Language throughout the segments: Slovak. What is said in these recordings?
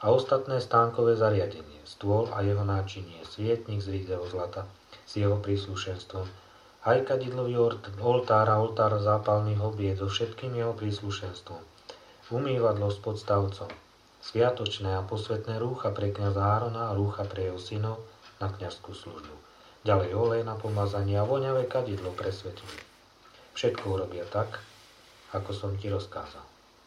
a ostatné stánkové zariadenie, stôl a jeho náčinie, svietnik z rídeho zlata s jeho príslušenstvom, aj kadidlový oltár a oltár zápalných obied so všetkým jeho príslušenstvom, umývadlo s podstavcom, sviatočné a posvetné rúcha pre kňaza Árona a rúcha pre jeho synov na kňazskú službu. Ďalej olej na pomazanie a voňavé kadidlo pre svetenie. Všetko urobia tak, ako som ti rozkázal.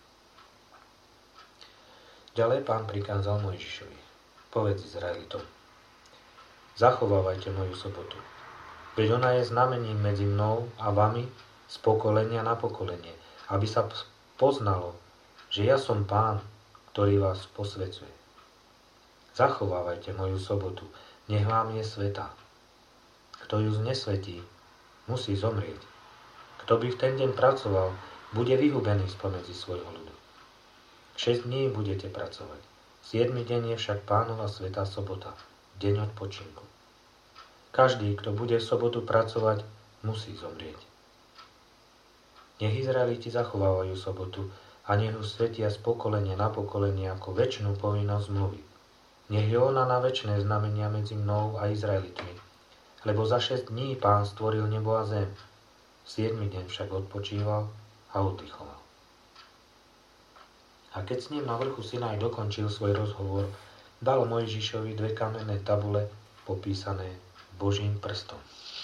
Ďalej Pán prikázal Mojžišovi: povedz Izraelitom: zachovávajte moju sobotu, veď ona je znamením medzi mnou a vami z pokolenia na pokolenie, aby sa poznalo, že ja som Pán, ktorý vás posvecuje. Zachovávajte moju sobotu, nech vám je svätá. Kto ju znesvetí, musí zomrieť. Kto by v ten deň pracoval, bude vyhubený spomedzi svojho ľudu. 6 dní budete pracovať. 7. deň je však Pánova svätá sobota, deň odpočinku. Každý, kto bude v sobotu pracovať, musí zomrieť. Nech Izraeliti zachovávajú sobotu a nech ju svetia z pokolenia na pokolenie ako večnú povinnosť zmluvy. Nech je ona na večné znamenia medzi mnou a Izraelitmi, lebo za 6 dní Pán stvoril nebo a zem. 7. deň však odpočíval a oddychoval. A keď s ním na vrchu Sinaj dokončil svoj rozhovor, dal Mojžišovi 2 kamenné tabule popísané Božím prstom.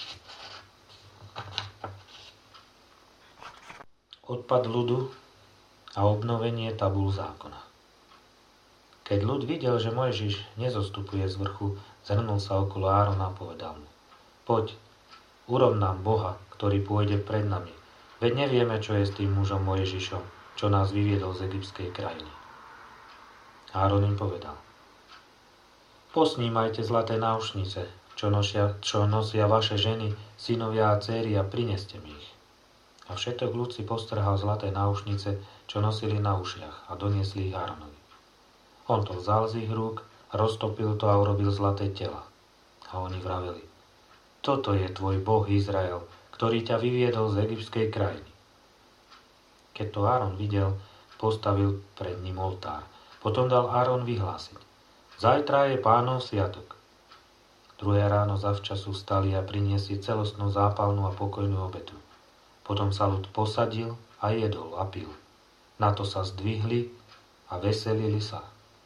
Odpad ľudu a obnovenie tabul zákona. Keď ľud videl, že Mojžiš nezostupuje z vrchu, zhrnul sa okolo Árona a povedal mu: poď, urob nám Boha, ktorý pôjde pred nami. Veď nevieme, čo je s tým mužom Mojžišom, čo nás vyviedol z egyptskej krajiny. Áron im povedal: posnímajte zlaté náušnice, čo nosia vaše ženy, synovia a céry, a prineste mi ich. A všetok ľud si postrhal zlaté náušnice, čo nosili na ušiach, a doniesli ich Áronovi. On to vzal z ich rúk, roztopil to a urobil zlaté tela. A oni vraveli: toto je tvoj Boh Izrael, ktorý ťa vyviedol z egyptskej krajiny. Keď to Áron videl, postavil pred ním oltár. Potom dal Áron vyhlásiť: zajtra je Pánov sviatok. Druhé ráno zavčasu vstali a priniesli celostnú zápalnú a pokojnú obetu. Potom sa ľud posadil a jedol a pil. Na to sa zdvihli a veselili sa.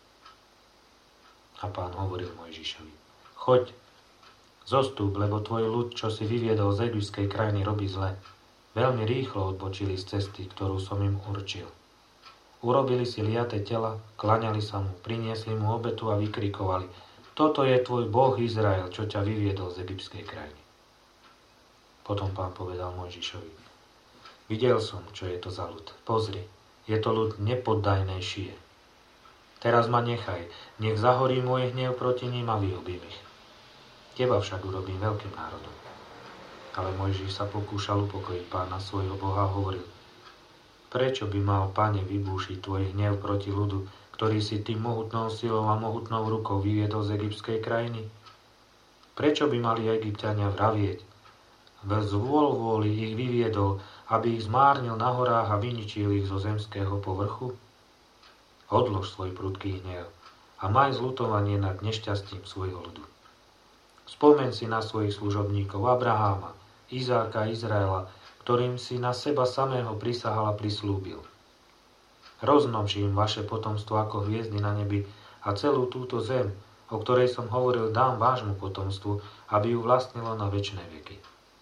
A Pán hovoril Mojžišovi: choď, zostúp, lebo tvoj ľud, čo si vyviedol z egyptskej krajiny, robí zle. Veľmi rýchlo odbočili z cesty, ktorú som im určil. Urobili si liaté tela, klaňali sa mu, priniesli mu obetu a vykrikovali: toto je tvoj Boh Izrael, čo ťa vyviedol z egyptskej krajiny. Potom Pán povedal Mojžišovi: videl som, čo je to za ľud. Pozri, je to ľud nepoddajnej šije. Teraz ma nechaj, nech zahorí môj hnev proti ním a vyhubím ich. Teba však urobím veľkým národom. Ale Mojžiš sa pokúšal upokojiť Pána svojho Boha a hovoril: prečo by mal, Pane, vybúšiť tvoj hnev proti ľudu, ktorý si tým mohutnou silou a mohutnou rukou vyviedol z egyptskej krajiny? Prečo by mali Egypťania vravieť: z vôli ich vyviedol, aby ich zmárnil na horách a vyničil ich zo zemského povrchu? Odlož svoj prudký hnev a maj zľutovanie nad nešťastím svojho ľudu. Spomeň si na svojich služobníkov Abraháma, Izáka a Izraela, ktorým si na seba samého prisahal a prislúbil. Rozmnož im vaše potomstvo ako hviezdy na nebi a celú túto zem, o ktorej som hovoril, dám vášmu potomstvu, aby ju vlastnilo na večné veky.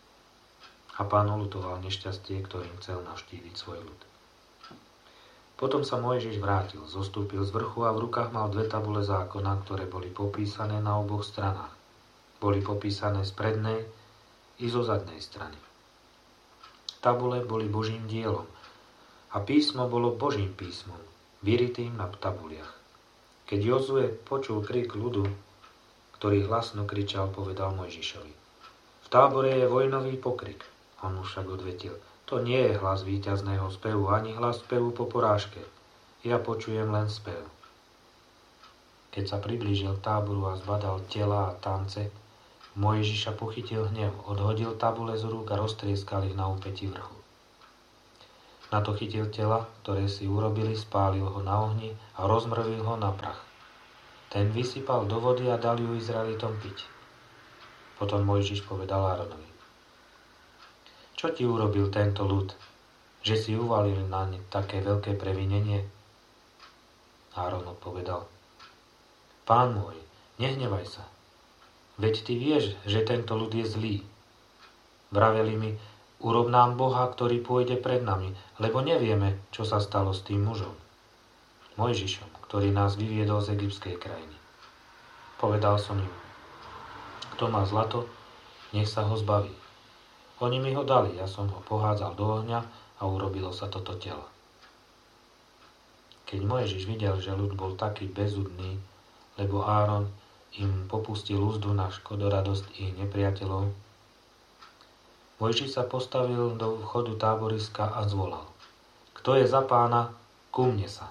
A Pán oľutoval nešťastie, ktorým chcel navštíviť svoj ľud. Potom sa Mojžiš vrátil, zostúpil z vrchu a v rukách mal 2 tabule zákona, ktoré boli popísané na oboch stranách. Boli popísané z prednej i zo zadnej strany. Tabule boli Božím dielom a písmo bolo Božím písmom, vyritým na tabuliach. Keď Jozue počul krik ľudu, ktorý hlasno kričal, povedal Mojžišovi: v tábore je vojnový pokrik. On mu však odvetil: to nie je hlas víťazného spevu, ani hlas spevu po porážke. Ja počujem len spev. Keď sa priblížil k táboru a zbadal tela a tance, Mojžiša pochytil hnev, odhodil tabule z rúk a roztrieskal ich na úpätí vrchu. Na to chytil tela, ktoré si urobili, spálil ho na ohni a rozmrvil ho na prach. Ten vysypal do vody a dal ju Izraelitom piť. Potom Mojžiš povedal Áronovi: Čo ti urobil tento ľud, že si uvalil na ne také veľké previnenie? Áron odpovedal: Pán môj, nehnevaj sa. Veď ty vieš, že tento ľud je zlý. Vraveli mi: Urob nám Boha, ktorý pôjde pred nami, lebo nevieme, čo sa stalo s tým mužom, Mojžišom, ktorý nás vyviedol z egyptskej krajiny. Povedal som im: Kto má zlato, nech sa ho zbaví. Oni mi ho dali, ja som ho pohádzal do ohňa a urobilo sa toto telo. Keď Mojžiš videl, že ľud bol taký bezúdny, lebo Áron im popustil úzdu na škodoradosť ich nepriateľov, Mojžiš sa postavil do vchodu táboriska a zvolal: Kto je za Pána, ku mne sa.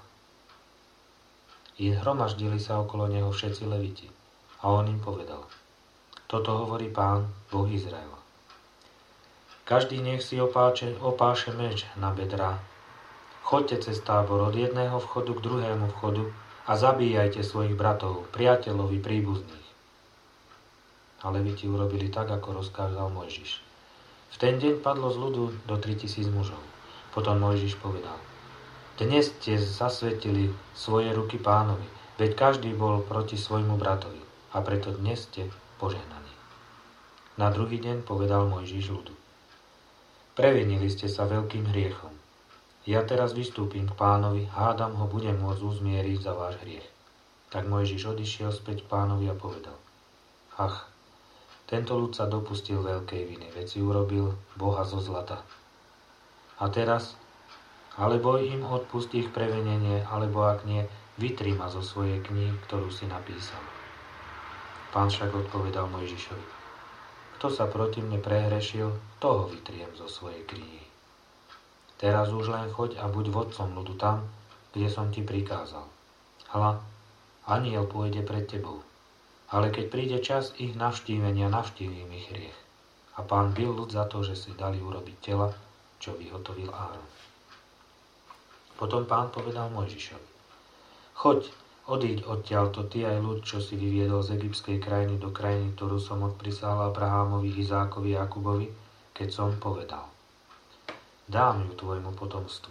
I hromaždili sa okolo neho všetci leviti. A on im povedal: Toto hovorí Pán, Boh Izraela. Každý nech si opáše meč na bedrá. Choďte cez tábor od jedného vchodu k druhému vchodu a zabíjajte svojich bratov, priateľov i príbuzných. A leviti urobili tak, ako rozkázal Mojžiš. V ten deň padlo z ľudu do 3000 mužov. Potom Mojžiš povedal: Dnes ste zasvetili svoje ruky Pánovi, veď každý bol proti svojmu bratovi, a preto dnes ste požehnaní. Na druhý deň povedal Mojžiš ľudu: Previnili ste sa veľkým hriechom. Ja teraz vystúpim k Pánovi, hádam ho budem môcť uzmieriť za váš hriech. Tak Mojžiš odišiel späť k Pánovi a povedal: Ach, tento ľud sa dopustil veľkej viny, veď si urobil Boha zo zlata. A teraz, alebo im odpust ich previnenie, alebo ak nie, vytri ma zo svojej knihy, ktorú si napísal. Pán však odpovedal Mojžišovi: Kto sa proti mne prehrešil, toho vytriem zo svojej knihy. Teraz už len choď a buď vodcom ľudu tam, kde som ti prikázal. Hľa, anjel pôjde pred tebou. Ale keď príde čas ich navštívenia, navštívim ich hriech. A Pán bil ľud za to, že si dali urobiť tela, čo vyhotovil Áron. Potom Pán povedal Mojžišovi: Choď, odíď odtiaľto ty aj ľud, čo si vyviedol z egyptskej krajiny do krajiny, ktorú som odprisal Abrahámovi, Izákovi, Jakubovi, keď som povedal: Dám ju tvojmu potomstvu.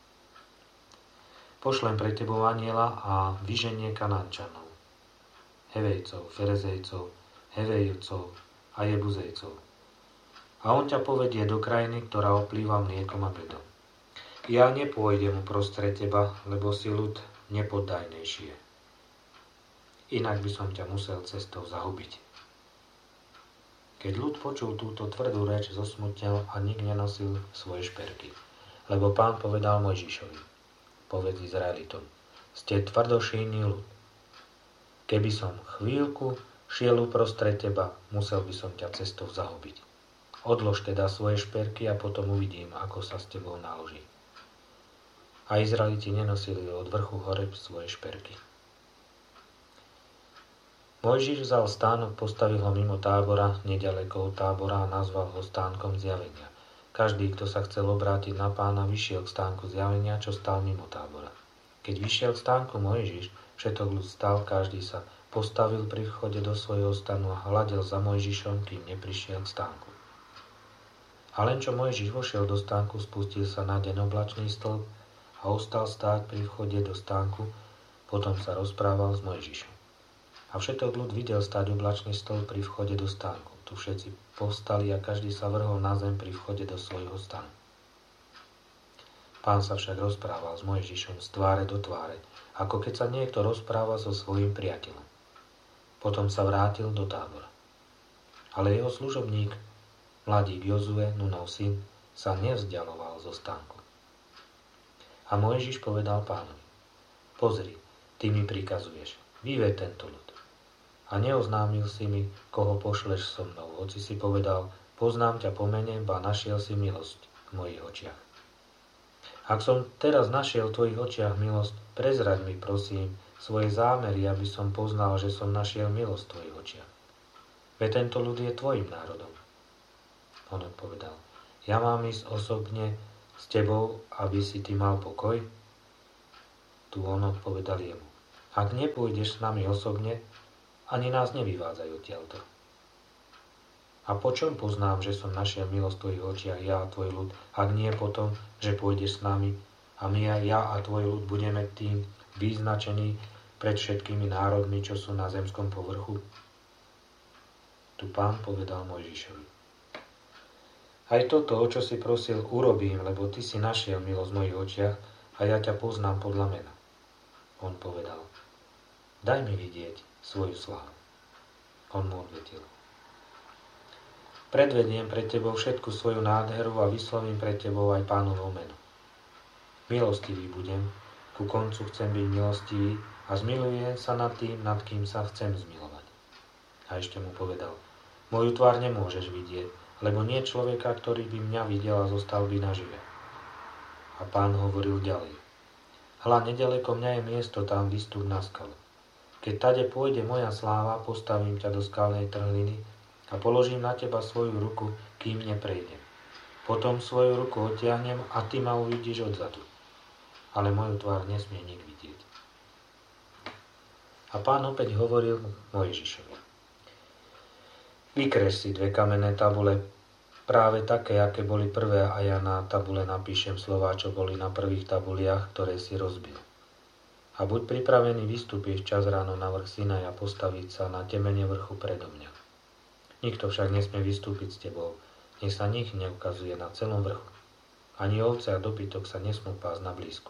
Pošlem pre tebou anjela a vyženie Kanánčanov, Hevejcov, Ferezejcov, Hevejcov a Jebuzejcov. A on ťa povedie do krajiny, ktorá oplýva mliekom a medom. Ja nepôjdem uprostred teba, lebo si ľud nepoddajnejšie. Inak by som ťa musel cestou zahubiť. Keď ľud počul túto tvrdú reč, zosmutnel a nik nenosil svoje šperky. Lebo Pán povedal Mojžišovi: Povedz Izraelitom: Ste tvrdošíjny ľud. Keby som chvíľku šiel uprostred teba, musel by som ťa cestou zahubiť. Odlož teda svoje šperky a potom uvidím, ako sa s tebou naloží. A Izraeliti nenosili od vrchu hore svoje šperky. Mojžiš vzal stánok, postavil ho mimo tábora, neďaleko od tábora a nazval ho stánkom zjavenia. Každý, kto sa chcel obrátiť na Pána, vyšiel k stánku zjavenia, čo stál mimo tábora. Keď vyšiel k stánku Mojžiš, všetok ľud stal, každý sa postavil pri vchode do svojho stanu a hľadel za Mojžišom, kým neprišiel k stánku. A len čo Mojžiš vošiel do stánku, spustil sa na deň oblačný stĺp a ostal stáť pri vchode do stánku, potom sa rozprával s Mojžišom. A všetok ľud videl stáť oblačný stĺp pri vchode do stánku. Tu všetci povstali a každý sa vrhol na zem pri vchode do svojho stanu. Pán sa však rozprával s Mojžišom z tváre do tváre, ako keď sa niekto rozpráva so svojím priateľom. Potom sa vrátil do tábora. Ale jeho služobník, mladík Jozue, Nunov syn, sa nevzdialoval zo stánku. A Mojžiš povedal Pánovi: Pozri, ty mi prikazuješ, vyved tento ľud. A neoznámil si mi, koho pošleš so mnou, hoci si povedal: Poznám ťa po mene, ba našiel si milosť v mojich očiach. Ak som teraz našiel v tvojich očiach milosť, prezraď mi, prosím, svoje zámery, aby som poznal, že som našiel milosť v tvojich očiach. Veď tento ľud je tvojim národom. On odpovedal: Ja mám ísť osobne s tebou, aby si ty mal pokoj? Tu on odpovedal jemu: Ak nepôjdeš s nami osobne, ani nás nevyvádzaj odtiaľto. A po čom poznám, že som našiel milosť v tvojich očiach, ja a tvoj ľud, ak nie potom, že pôjdeš s nami a my aj ja a tvoj ľud budeme tým vyznačení pred všetkými národmi, čo sú na zemskom povrchu? Tu Pán povedal Mojžišovi: Aj toto, o čo si prosil, urobím, lebo ty si našiel milosť v mojich očiach a ja ťa poznám podľa mena. On povedal: Daj mi vidieť svoju slávu. On mu odvetil: Predvediem pred tebou všetku svoju nádheru a vyslovím pred tebou aj Pánovo meno. Milostivý budem, ku koncu chcem byť milostivý a zmilujem sa nad tým, nad kým sa chcem zmilovať. A ešte mu povedal: Moju tvár nemôžeš vidieť, lebo nie človeka, ktorý by mňa videl a zostal by nažive. A Pán hovoril ďalej: Hľa, nedaleko mňa je miesto, tam vystúp na skalu. Keď tade pôjde moja sláva, postavím ťa do skalnej trhliny a položím na teba svoju ruku, kým neprejdem. Potom svoju ruku odtiahnem a ty ma uvidíš odzadu. Ale moju tvár nesmie nik vidieť. A Pán opäť hovoril Mojžišovi: Vykrež si 2 kamenné tabule, práve také, aké boli prvé, a ja na tabule napíšem slová, čo boli na prvých tabuliach, ktoré si rozbil. A buď pripravený vystúpiť čas ráno na vrch Sinaj a postaviť sa na temene vrchu predo mňa. Nikto však nesmie vystúpiť s tebou, nech sa nik neukazuje na celom vrchu. Ani ovce a dobytok sa nesmú pásť na blízku.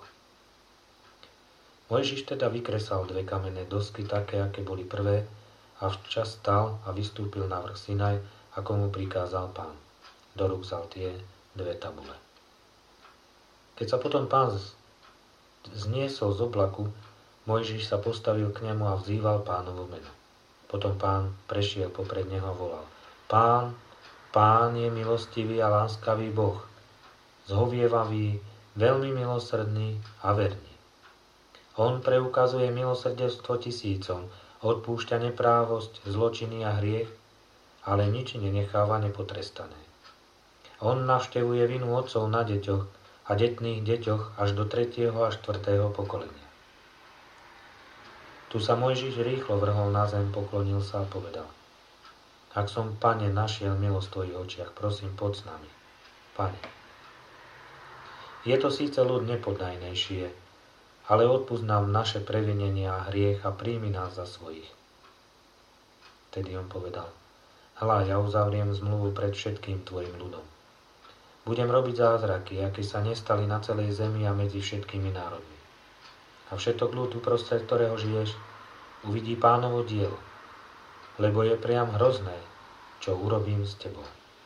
Mojžiš teda vykresal 2 kamenné dosky, také, aké boli prvé, a včas stal a vystúpil na vrch Sinaj, ako mu prikázal Pán. Do rúk vzal tie 2 tabule. Keď sa potom Pán zniesol z oblaku, Mojžiš sa postavil k nemu a vzýval Pánovo meno. Potom Pán prešiel popred neho a volal: Pán, Pán je milostivý a láskavý Boh, zhovievavý, veľmi milosrdný a verný. On preukazuje milosrdenstvo tisícom, odpúšťa neprávosť, zločiny a hriech, ale nič nenecháva nepotrestané. On navštevuje vinu otcov na deťoch a detných deťoch až do 3. a 4. pokolenia. Tu sa Mojžiš rýchlo vrhol na zem, poklonil sa a povedal: Ak som, Pane, našiel milosť v tvojich očiach, prosím, poď s nami. Pane, je to síce ľud nepodajnejšie, ale odpusť nám naše previnenia a hriech a príjmi nás za svojich. Tedy on povedal: Hľa, ja uzavriem zmluvu pred všetkým tvojim ľudom. Budem robiť zázraky, aké sa nestali na celej zemi a medzi všetkými národmi. A všetok ľud, uprostred ktorého žiješ, uvidí Pánovo dielo, lebo je priam hrozné, čo urobím s tebou.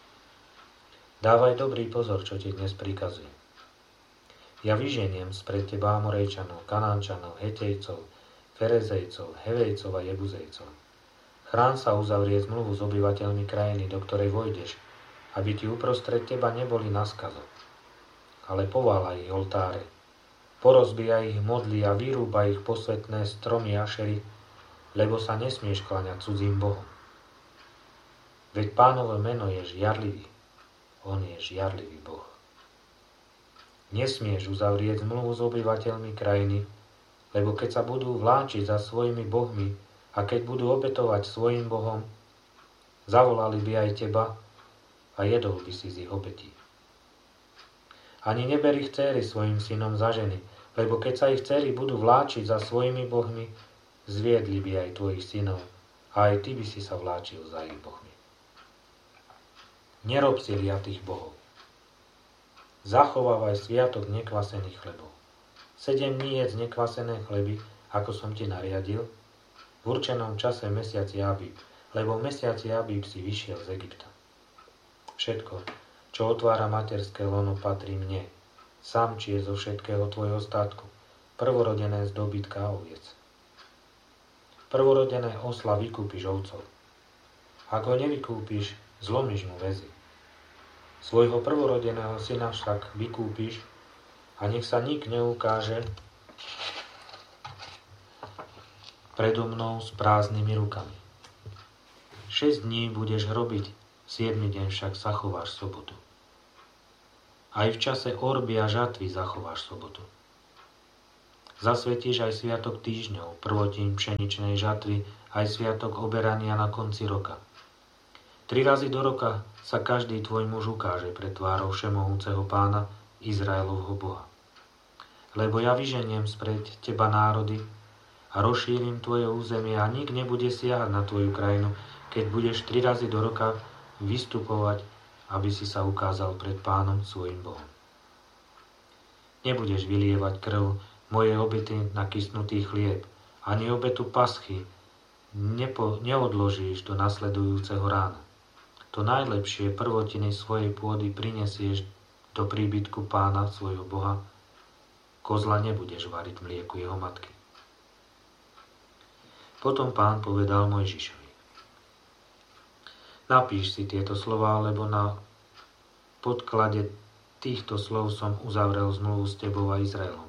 Dávaj dobrý pozor, čo ti dnes prikazujem. Ja vyženiem spred teba Amorejčanov, Kanánčanov, Hetejcov, Ferezejcov, Hevejcov a Jebuzejcov. Chrán sa uzavrie zmluvu s obyvateľmi krajiny, do ktorej vojdeš, aby ti uprostred teba neboli na skazo. Ale pováľaj ich oltáre, porozbíja ich modly a vyrúba ich posvetné stromy Ašery, lebo sa nesmieš kláňať cudzím bohom. Veď Pánovo meno je žiarlivý. On je žiarlivý Boh. Nesmieš uzavrieť zmluvu s obyvateľmi krajiny, lebo keď sa budú vláčiť za svojimi bohmi a keď budú obetovať svojim bohom, zavolali by aj teba a jedol by si z ich obetí. Ani neber ich dcéry svojim synom za ženy, lebo keď sa ich dcéry budú vláčiť za svojimi bohmi, zviedli by aj tvojich synov a aj ty by si sa vláčil za ich bohmi. Nerob si liatých bohov. Zachovávaj sviatok nekvasených chlebov. 7 dní jedz nekvasené chleby, ako som ti nariadil, v určenom čase mesiaci Abíb, lebo v mesiaci Abíb si vyšiel z Egypta. Všetko, čo otvára materské lono, patrí mne, samčie zo všetkého tvojho statku, prvorodené z dobytka a oviec. Prvorodené osla vykúpiš ovcov. Ak ho nevykúpiš, zlomíš mu väzy. Svojho prvorodeného syna však vykúpiš a nech sa nik neukáže predo mnou s prázdnymi rukami. 6 dní budeš robiť, 7. deň však zachováš sobotu. Aj v čase orby a žatvy zachováš sobotu. Zasvetíš aj sviatok týždňov, prvotín pšeničnej žatvy, aj sviatok oberania na konci roka. 3 razy do roka sa každý tvoj muž ukáže pred tvárou všemohúceho Pána, Izraelovho Boha. Lebo ja vyženiem spred teba národy a rozšírim tvoje územie a nik nebude siahať na tvoju krajinu, keď budeš 3 razy do roka vystupovať, aby si sa ukázal pred Pánom svojim Bohom. Nebudeš vylievať krv mojej obety na kysnutý chlieb, ani obetu paschy neodložíš do nasledujúceho rána. To najlepšie prvotiny svojej pôdy prinesieš do príbytku Pána svojho Boha. Kozla nebudeš variť v mlieku jeho matky. Potom Pán povedal Mojžišovi: Napíš si tieto slová, lebo na podklade týchto slov som uzavrel zmluvu s tebou a Izraelom.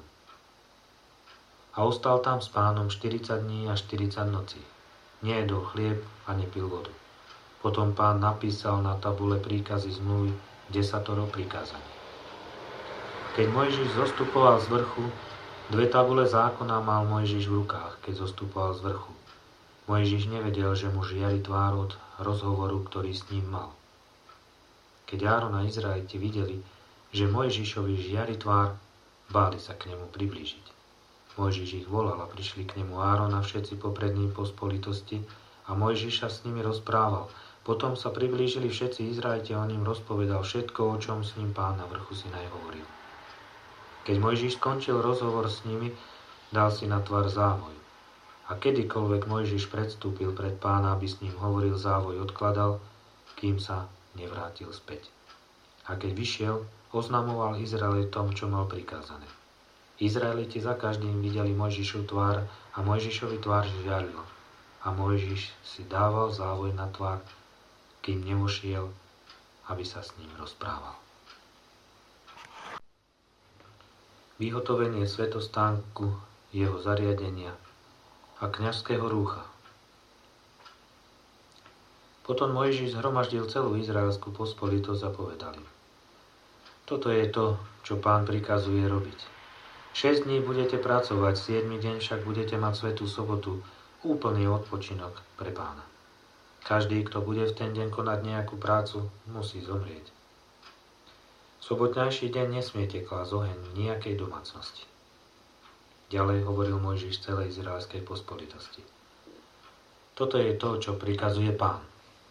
A ostal tam s Pánom 40 dní a 40 nocí. Nejedol chlieb a nepil vodu. Potom Pán napísal na tabule príkazy zmluvy 10 prikázaní. Keď Mojžiš zostupoval z vrchu, 2 tabule zákona mal Mojžiš v rukách, keď zostupoval z vrchu. Mojžiš nevedel, že mu žiari tvár od rozhovoru, ktorý s ním mal. Keď Áron a Izraeliti videli, že Mojžišovi žiari tvár, báli sa k nemu priblížiť. Mojžiš ich volal a prišli k nemu Áron a všetci poprední pospolitosti a Mojžiš sa s nimi rozprával. Potom sa priblížili všetci Izraeliti a on im rozpovedal všetko, o čom s ním Pán na vrchu Sinaj hovoril. Keď Mojžiš skončil rozhovor s nimi, dal si na tvár závoj. A kedykoľvek Mojžiš predstúpil pred Pána, aby s ním hovoril, závoj odkladal, kým sa nevrátil späť. A keď vyšiel, oznamoval Izraelitom, čo mal prikázané. Izraeliti za každým videli Mojžišovu tvár a Mojžišovi tvár žiarila. A Mojžiš si dával závoj na tvár, kým nevošiel, aby sa s ním rozprával. Vyhotovenie svätostánku, jeho zariadenia a kňazského rúcha. Potom Mojžiš zhromaždil celú izraelskú pospolitosť a povedal im: Toto je to, čo Pán prikazuje robiť. 6 dní budete pracovať, 7 deň však budete mať svätú sobotu, úplný odpočinok pre Pána. Každý, kto bude v ten deň konať nejakú prácu, musí zomrieť. V sobotnejší deň nesmiete klásť oheň nejakej domácnosti. Ďalej hovoril Mojžiš celej izraelskej pospolitosti. Toto je to, čo prikazuje Pán.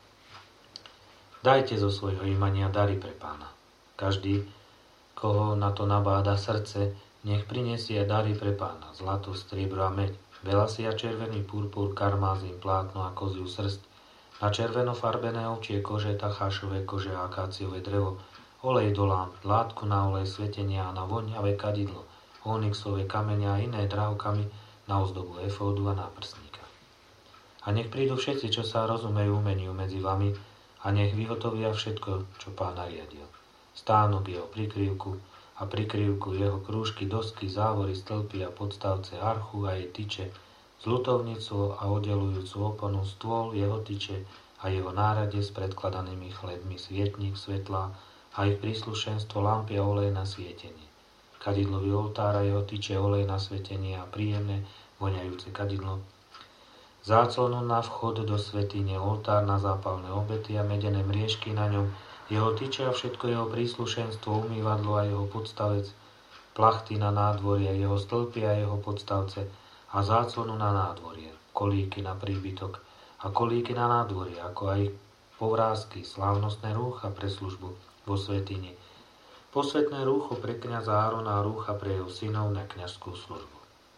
Dajte zo svojho imania dary pre Pána. Každý, koho na to nabáda srdce, nech prinesie dary pre Pána, zlato, striebro a meď, veľasy a červený purpur, karmázin, plátno a koziu srsť, na červenofarbené ovčie kože, tachášové kože a akáciové drevo, olej do lámp, látku na olej svetenia a na voňavé kadidlo, onyxové kamene a iné drahokamy na ozdobu efódu a náprstníka. A nech prídu všetci, čo sa rozumejú umeniu medzi vami, a nech vyhotovia všetko, čo Pán nariadil. Stánok jeho prikryvku a prikryvku jeho krúžky, dosky, závory, stĺpy a podstavce, archu a jej tyče, zľutovnicu a oddelujúcu oponu, stôl, jeho tyče a jeho nárade s predkladanými chlebmi, svietnik, svetlá a ich príslušenstvo, lampy a olej na svietenie. Kadidlový oltár a jeho tyče, olej na svetenie a príjemné, voňajúce kadidlo. Záclonu na vchod do svätyne, oltár na zápalné obety a medené mriežky na ňom, jeho tyče a všetko jeho príslušenstvo, umývadlo a jeho podstavec, plachty na nádvorie, jeho stĺpy a jeho podstavce, a záclonu na nádvorie, kolíky na príbytok a kolíky na nádvorie, ako aj povrázky, slávnostné rúcha pre službu vo svätyni, posvätné rúcho pre kňaza Árona a rúcha pre jeho synov na kňazskú službu.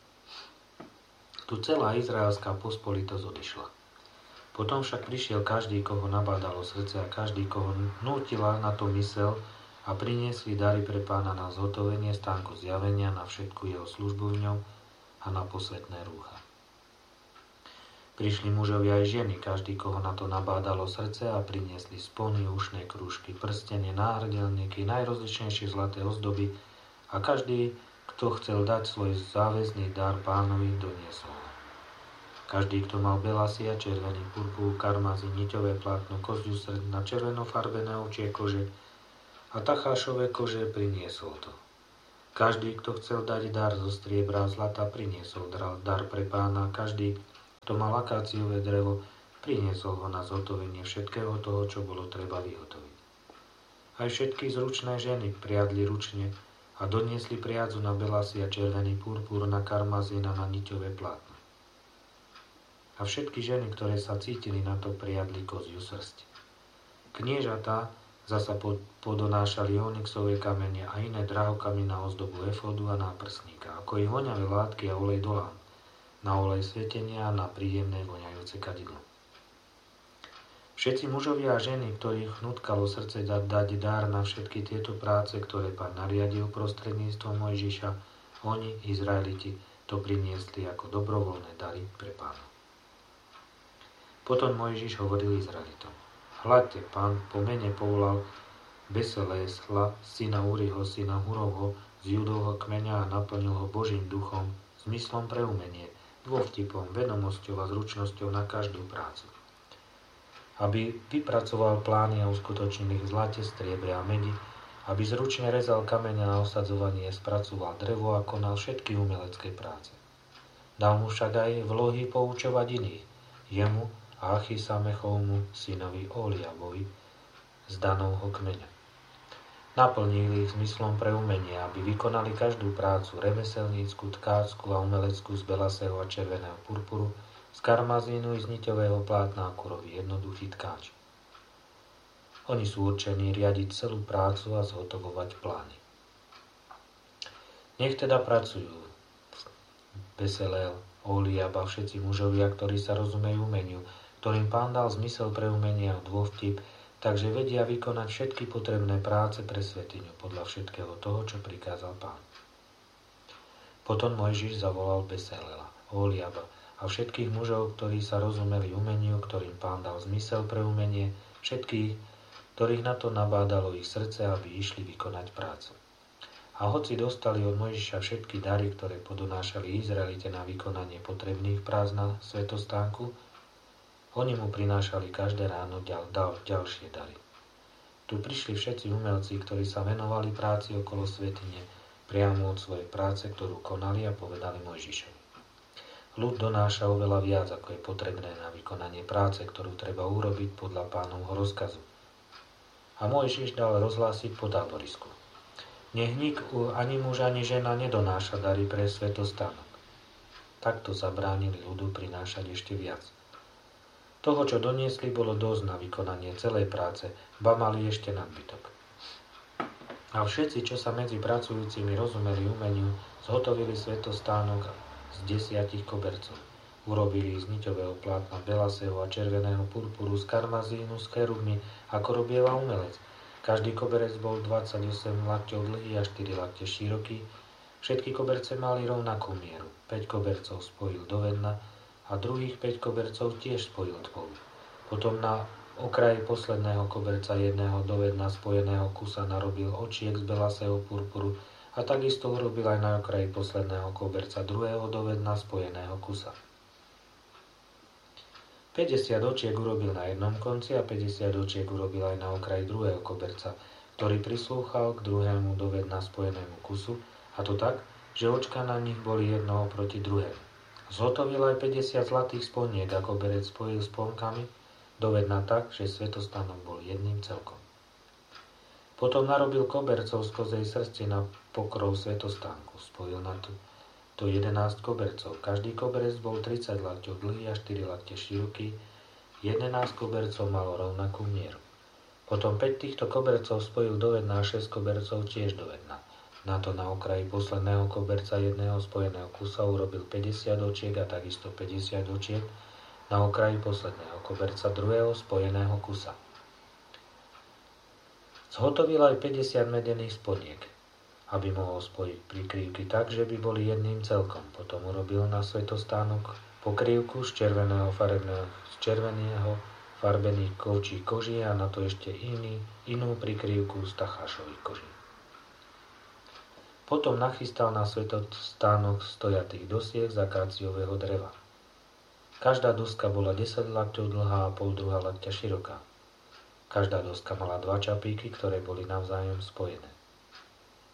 Tu celá izraelská pospolitosť odišla. Potom však prišiel každý, koho nabádalo srdce a každý, koho nútila na to mysel a priniesli dary pre Pána na zhotovenie stánku zjavenia, na všetku jeho službu v ňom a na posvätné rúcha. Prišli mužovia aj ženy, každý, koho na to nabádalo srdce a priniesli spony, ušné krúžky, prstenie, náhrdelníky, najrozličnejšie zlaté ozdoby a každý, kto chcel dať svoj záväzný dar Pánovi, doniesol. Každý, kto mal belasy a červený purpur, karmazy, niťové plátno, koziu srd na červenofarbené ovčie kože a tachášové kože, priniesol to. Každý, kto chcel dať dar zo striebra a zlata, priniesol dar pre Pána. Každý, kto mal akáciové drevo, priniesol ho na zhotovenie všetkého toho, čo bolo treba vyhotoviť. Aj všetky zručné ženy priadli ručne a doniesli priadzu na belasy a červený purpur, na karmazín a na niťové plátno. A všetky ženy, ktoré sa cítili na to, priadli koziu srsť. Kniežatá zasa podonášali onyxové kamene a iné drahokamy na ozdobu efodu a náprsníka, ako i voňavé látky a olej do lám, na olej svetenia a na príjemné voňajúce kadidlo. Všetci mužovia a ženy, ktorých nutkalo srdce dať dar na všetky tieto práce, ktoré Pán nariadil prostredníctvom Mojžiša, oni, Izraeliti, to priniesli ako dobrovoľné dary pre Pána. Potom Mojžiš hovoril Izraelitom: Hľadte, Pán po mene povolal Beselésla, syna Uriho, syna Hurovho, z Judovho kmeňa a naplnil ho Božím duchom, zmyslom pre umenie, dôvtipom, vedomosťou a zručnosťou na každú prácu. Aby vypracoval plány a uskutočnil ich v zlate, striebre a medi, aby zručne rezal kameň na osadzovanie, spracoval drevo a konal všetky umelecké práce. Dal mu však aj vlohy poučovať iných, jemu a Achisamechovmu, synovi Oliabovi, z Danovho kmeňa. Naplnil ich zmyslom pre umenie, aby vykonali každú prácu remeselnícku, tkácku a umeleckú z belasého a červeného purpuru, z karmazínu i z niťového plátna, ako robí jednoduchý tkáč. Oni sú určení riadiť celú prácu a zhotovovať plány. Nech teda pracujú Beseleel, Oliab a všetci mužovia, ktorí sa rozumejú umeniu, ktorým Pán dal zmysel pre umenie a dôvtip, takže vedia vykonať všetky potrebné práce pre svätyňu podľa všetkého toho, čo prikázal Pán. Potom Mojžiš zavolal Beselela, Oliaba a všetkých mužov, ktorí sa rozumeli umeniu, ktorým Pán dal zmysel pre umenie, všetkých, ktorých na to nabádalo ich srdce, aby išli vykonať prácu. A hoci dostali od Mojžiša všetky dary, ktoré podonášali Izraelite na vykonanie potrebných prác na svätostánku, oni mu prinášali každé ráno ďalšie dary. Tu prišli všetci umelci, ktorí sa venovali práci okolo svätyne, priamo od svojej práce, ktorú konali, a povedali Mojžišovi: Ľud donáša oveľa viac, ako je potrebné na vykonanie práce, ktorú treba urobiť podľa Pánovho rozkazu. A Mojžiš dal rozhlásiť po táborisku: Nech nik ani muž, ani žena nedonáša dary pre svätostánok. Takto zabránili ľudu prinášať ešte viac. Toho, čo doniesli, bolo dosť na vykonanie celej práce, ba mali ešte nadbytok. A všetci, čo sa medzi pracujúcimi rozumeli umeniu, zhotovili svätostánok z 10 kobercov. Urobili z niťového plátna belasého a červeného purpuru, z karmazínu, z cherubmi, ako robieva umelec. Každý koberec bol 28 lakťov dlhý a 4 lakte široký. Všetky koberce mali rovnakú mieru. 5 kobercov spojil do vedna a druhých 5 kobercov tiež spojil spolu. Potom na okraji posledného koberca jedného do vedna spojeného kusa narobil očiek z belasého purpuru, a takisto urobil aj na okraji posledného koberca druhého dovedna spojeného kusa. 50 očiek urobil na jednom konci a 50 očiek urobil aj na okraji druhého koberca, ktorý prislúchal k druhému dovedna spojenému kusu, a to tak, že očka na nich boli jedno oproti druhému. Zhotovil aj 50 zlatých sponiek a koberec spojil sponkami dovedna tak, že svätostánok bol jedným celkom. Potom narobil kobercov z kozej srsti na pokrov svätostánku. Spojil na to 11 kobercov. Každý koberec bol 30 lakťov dlhý a 4 lakte široký. 11 kobercov malo rovnakú mieru. Potom 5 týchto kobercov spojil do vedna a 6 kobercov tiež do vedna. Na to na okraji posledného koberca jedného spojeného kusa urobil 50 očiek a takisto 50 očiek na okraji posledného koberca druhého spojeného kusa. Zhotovil aj 50 medených sponiek, aby mohol spojiť prikrývky tak, že by boli jedným celkom. Potom urobil na svätostánok pokrývku z červeného farbených kovčích koží a na to ešte inú prikrývku z tachášových koží. Potom nachystal na svätostánok stojatých dosiek z akáciového dreva. Každá doska bola 10 lakťov dlhá a pol druhá lakťa široká. Každá doska mala 2 čapíky, ktoré boli navzájom spojené.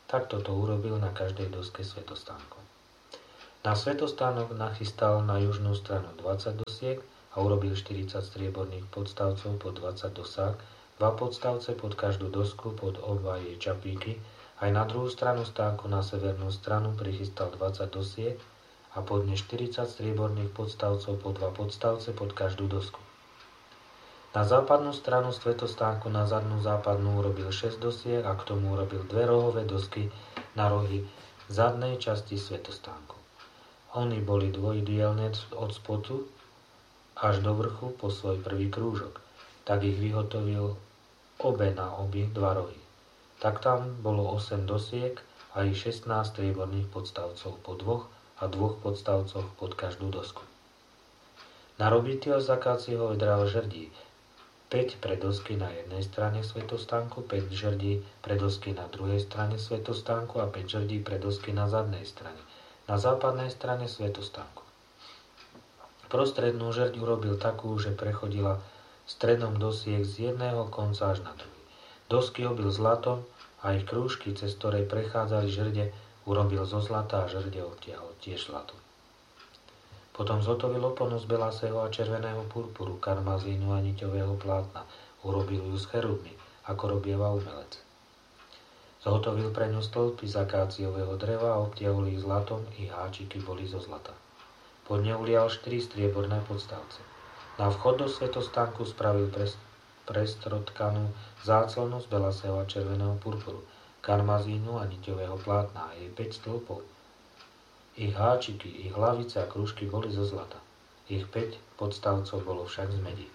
Takto to urobil na každej doske svätostánku. Na svätostánok nachystal na južnú stranu 20 dosiek a urobil 40 strieborných podstavcov pod 20 dosák, 2 podstavce pod každú dosku pod oba jej čapíky. Aj na druhú stranu stánku na severnú stranu prichystal 20 dosiek a pod ne 40 strieborných podstavcov po 2 podstavce pod každú dosku. Na západnú stranu svätostánku na zadnú západnú urobil 6 dosiek a k tomu urobil 2 rohové dosky na rohy zadnej časti svätostánku. Oni boli dvojdielne od spodu až do vrchu po svoj prvý krúžok. Tak ich vyhotovil obe na obi 2 rohy. Tak tam bolo 8 dosiek a ich 16 strieborných podstavcov po 2 a 2 podstavcoch pod každú dosku. Na robitio z akáciového dreva žerdí 5 pre dosky na jednej strane svätostánku, 5 žerdí pre dosky na druhej strane svätostánku a 5 žerdí pre dosky na zadnej strane, na západnej strane svätostánku. Prostrednú žerď urobil takú, že prechodila stredom dosiek z jedného konca až na druhý. Dosky obil zlatom a ich krúžky, cez ktoré prechádzali žrde, urobil zo zlata a žrde obtiahol tiež zlatom. Potom zhotovil oponu z belásého a červeného purpuru, karmazínu a niťového plátna. Urobil ju s cherubmi, ako robieva umelec. Zhotovil pre ňu stĺpy z akáciového dreva a obtiahol ich zlatom, ich háčiky boli zo zlata. Pod ne ulial 4 strieborné podstavce. Na vchod do svätostánku spravil prestrotkanú záclonu z belásého a červeného purpuru, karmazínu a niťového plátna a jej 5 stĺpov. Ich háčiky, ich hlavice a krúžky boli zo zlata. Ich 5 podstavcov bolo však z medí.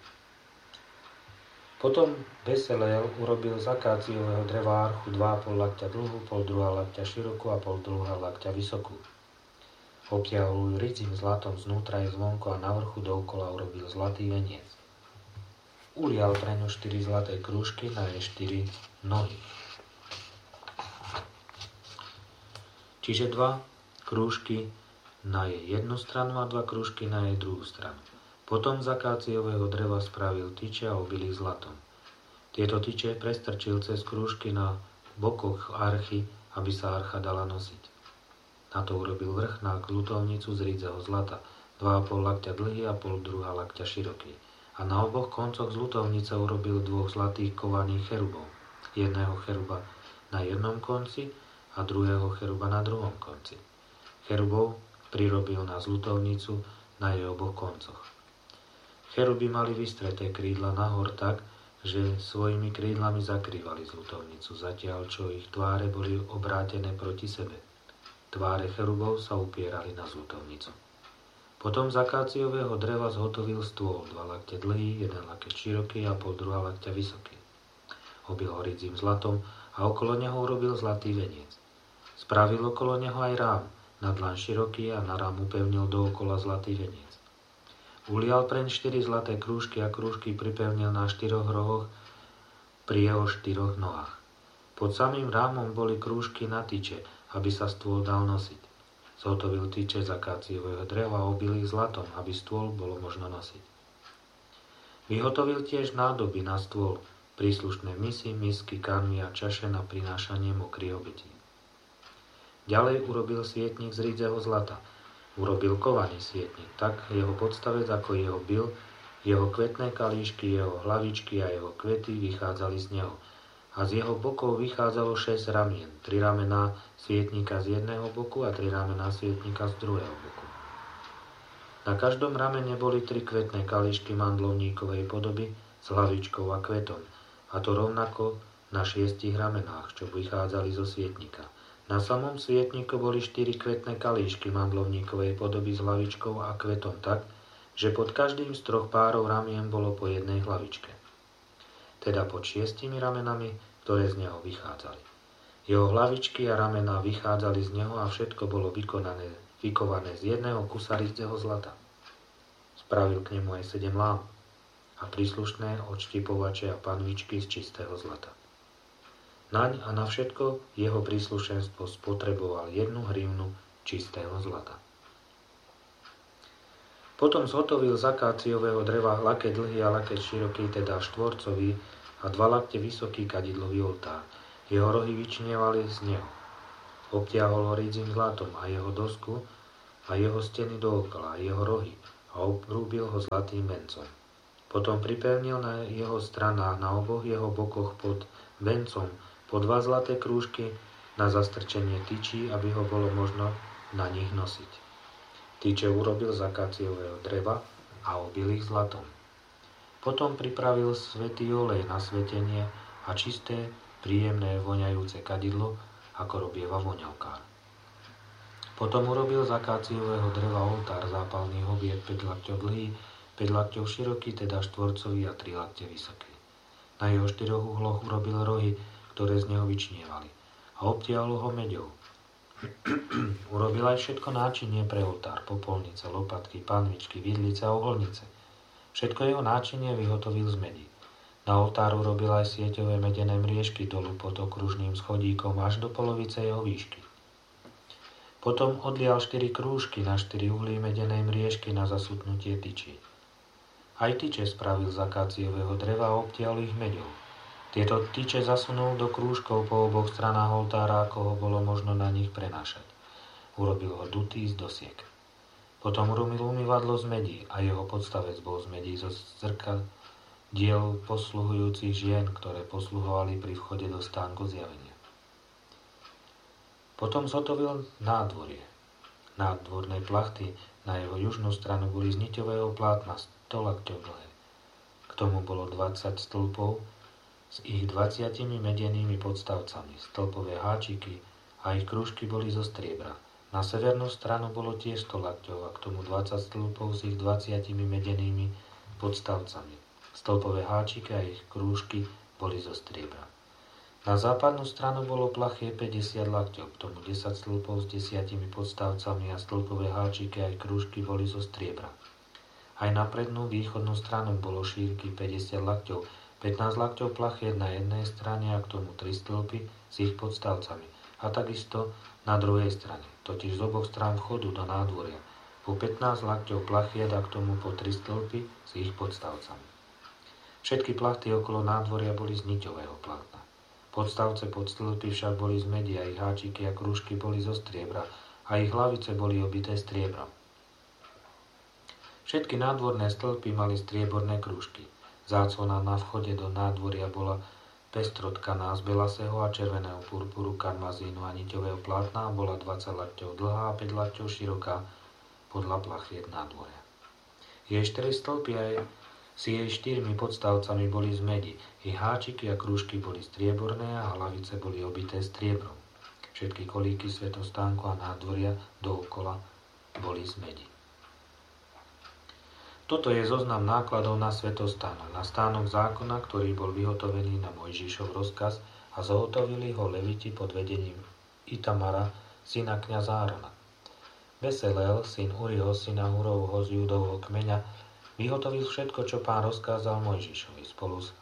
Potom Beseleel urobil z akáciového dreva archu 2,5 lakťa dlhú, 0,5 lakťa širokú a 0,5 lakťa vysokú. Obtiahol ju rydzím zlatom znútra i zvonku a na vrchu dookola urobil zlatý veniec. Ulial pre ňu 4 zlaté krúžky na jej 4 nohy. Čiže 2 krúžky na jej jednu stranu a 2 krúžky na jej druhú stranu. Potom z akáciového dreva spravil tyče a obil ich zlatom. Tieto tyče prestrčil cez krúžky na bokoch archy, aby sa archa dala nosiť. Na to urobil vrch na ľutovnicu z rídzeho zlata, 2,5 lakťa dlhý a 0,5 lakťa široký. A na oboch koncoch z ľutovnice urobil 2 zlatých kovaných cherubov. Jedného cheruba na jednom konci a druhého cheruba na druhom konci. Cherubov prirobil na zľutovnicu na jej oboch koncoch. Cheruby mali vystreté krídla nahor tak, že svojimi krídlami zakrývali zľutovnicu, zatiaľ čo ich tváre boli obrátené proti sebe. Tváre cherubov sa upierali na zľutovnicu. Potom z akáciového dreva zhotovil stôl, 2 lakte dlhý, 1 lakeť široký a 0,5 lakťa vysoký. Obil ho rydzím zlatom a okolo neho urobil zlatý veniec. Spravil okolo neho aj rám, na dlaň široký a na rám upevnil dookola zlatý veniec. Ulial preň 4 zlaté krúžky a krúžky pripevnil na 4 rohoch pri jeho 4 nohách. Pod samým rámom boli krúžky na tyče, aby sa stôl dal nosiť. Zhotovil tyče z akáciového dreva a obil ich zlatom, aby stôl bolo možno nosiť. Vyhotovil tiež nádoby na stôl, príslušné misy, misky, kanvy a čaše na prinášanie mokrých obetí. Ďalej urobil svietnik z rídzeho zlata. Urobil kovaný svietnik, tak jeho podstavec ako jeho bil, jeho kvetné kalíšky, jeho hlavičky a jeho kvety vychádzali z neho. A z jeho bokov vychádzalo 6 ramien, 3 ramená svietnika z jedného boku a 3 ramená svietnika z druhého boku. Na každom ramene boli 3 kvetné kalíšky mandlovníkovej podoby s hlavičkou a kvetom, a to rovnako na 6 ramenách, čo vychádzali zo svietnika. Na samom svietniku boli 4 kvetné kalíšky mandlovníkovej podoby s hlavičkou a kvetom tak, že pod každým z 3 párov ramien bolo po jednej hlavičke. Teda pod 6 ramenami, ktoré z neho vychádzali. Jeho hlavičky a ramená vychádzali z neho a všetko bolo vykované z jedného kusa rídzeho zlata. Spravil k nemu aj 7 lám a príslušné odštipovače a panvičky z čistého zlata. Naň a na všetko jeho príslušenstvo spotreboval 1 hrivnu čistého zlata. Potom zhotovil z akáciového dreva lakeť dlhý a lakeť široký, teda štvorcový a 2 lakte vysoký kadidlový oltár. Jeho rohy vyčnievali z neho. Obtiahol ho ridzím zlatom a jeho dosku a jeho steny dookola a jeho rohy a obrúbil ho zlatým vencom. Potom pripevnil na jeho stranách na oboch jeho bokoch pod vencom po 2 zlaté krúžky na zastrčenie tyčí, aby ho bolo možno na nich nosiť. Tyče urobil z akáciového dreva a obil ich zlatom. Potom pripravil svätý olej na svetenie a čisté, príjemné, voňajúce kadidlo, ako robieva voňavkár. Potom urobil z akáciového dreva oltár zápalný hobiet 5 lakťov dlhý, 5 lakťov široký, teda štvorcový a 3 lakte vysoký. Na jeho 4 uhloch urobil rohy, ktoré z neho vyčnievali, a obtiahol ho meďou. Urobil aj všetko náčinie pre oltár, popolnice, lopatky, panvičky, vidlice a oholnice. Všetko jeho náčinie vyhotovil z medí. Na oltár urobil aj sieťové medené mriežky dolu pod okružným schodíkom až do polovice jeho výšky. Potom odlial 4 krúžky na 4 uhlí medenej mriežky na zasutnutie tyčí. Aj tyče spravil z akáciového dreva a obtiahol ich meďou. Tieto tyče zasunul do krúžkov po oboch stranách oltára, ako ho bolo možno na nich prenášať. Urobil ho dutý z dosiek. Potom urobil umývadlo z medí a jeho podstavec bol z medí zo zrkadiel posluhujúcich žien, ktoré posluhovali pri vchode do stánku zjavenia. Potom zhotovil nádvorie. Nádvorné plachty na jeho južnú stranu boli z niťového plátna 100 lakťov dlhé. K tomu bolo 20 stĺpov s ich 20 medenými podstavcami, stĺpové háčiky a ich krúžky boli zo striebra. Na severnú stranu bolo tiež 100 lakťov a k tomu 20 stĺpov s ich 20 medenými podstavcami. Stĺpové háčiky a ich krúžky boli zo striebra. Na západnú stranu bolo plachie 50 lakťov, k tomu 10 stĺpov s 10 podstavcami a stĺpové háčiky a ich krúžky boli zo striebra. Aj na prednú východnú stranu bolo šírky 50 lakťov, 15 lakťov plachiet na jednej strane a k tomu 3 stĺpy s ich podstavcami a takisto na druhej strane, totiž z oboch strán vchodu do nádvoria, po 15 lakťov plachiet a k tomu po 3 stĺpy s ich podstavcami. Všetky plachty okolo nádvoria boli z niťového plátna. Podstavce pod stĺpy však boli z medi a ich háčiky a krúžky boli zo striebra a ich hlavice boli obité striebrom. Všetky nádvorné stĺpy mali strieborné krúžky. Záclona na vchode do nádvoria bola pestrotkaná z belasého a červeného purpuru, karmazínu a niťového plátna a bola 20 lakťov dlhá a 5 lakťov široká podľa plachiet nádvoria. Jej 4 stĺpy aj s jej 4 podstavcami boli z medi. Ich háčiky a krúžky boli strieborné a hlavice boli obité striebrom. Všetky kolíky svätostánku a nádvoria dookola boli z medi. Toto je zoznam nákladov na svätostánok, na stánok zákona, ktorý bol vyhotovený na Mojžišov rozkaz a zhotovili ho leviti pod vedením Itamara, syna kňaza Árona. Beselel, syn Uriho, syna Hurovho z Júdovho kmeňa, vyhotovil všetko, čo pán rozkázal Mojžišovi spolu s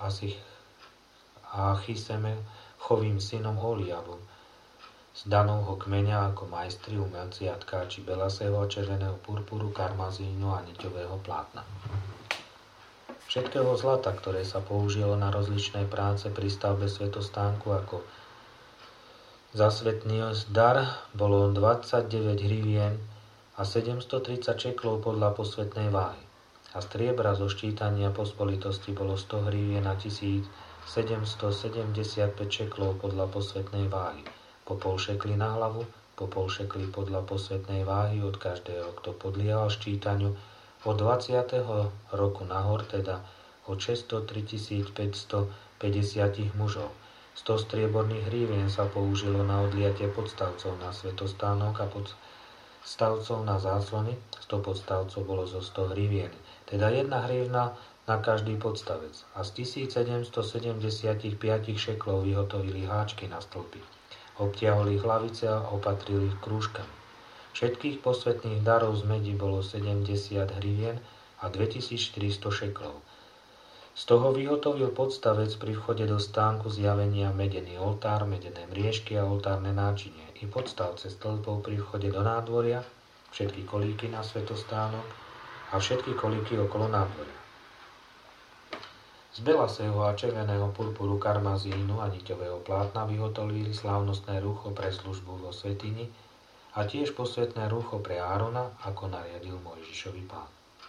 Achisemechovým synom Oliabom, z Danovho kmeňa ako majstri, umelci a tkáči belasého a červeného purpuru, karmazínu a niťového plátna. Všetkého zlata, ktoré sa použilo na rozličné práce pri stavbe svätostánku ako zasvetný dar, bolo 29 hrivien a 730 šeklov podľa posvetnej váhy. A striebra zo ščítania pospolitosti bolo 100 hrivien a 1775 šeklov podľa posvetnej váhy. Po pol šekli na hlavu, po pol šekli podľa posvetnej váhy od každého, kto podliehal ščítaniu od 20. roku nahor, teda od 603 550 mužov. 100 strieborných hrivien sa použilo na odliatie podstavcov na svätostánok a podstavcov na záclony. 100 podstavcov bolo zo 100 hrivien, teda 1 hrivna na každý podstavec. A z 1775 šeklov vyhotovili háčky na stĺpy. Obtiahol ich hlavice a opatril ich krúžkami. Všetkých posvetných darov z medi bolo 70 hrivien a 2400 šeklov. Z toho vyhotovil podstavec pri vchode do stánku zjavenia medený oltár, medené mriežky a oltárne náčinie i podstavce stĺpov pri vchode do nádvoria, všetky kolíky na svätostánok a všetky kolíky okolo nádvoria. Z belasého a červeného purpuru, karmazínu a niťového plátna vyhotovili slávnostné rúcho pre službu vo svätyni a tiež posvätné rúcho pre Árona, ako nariadil Mojžišovi Pán.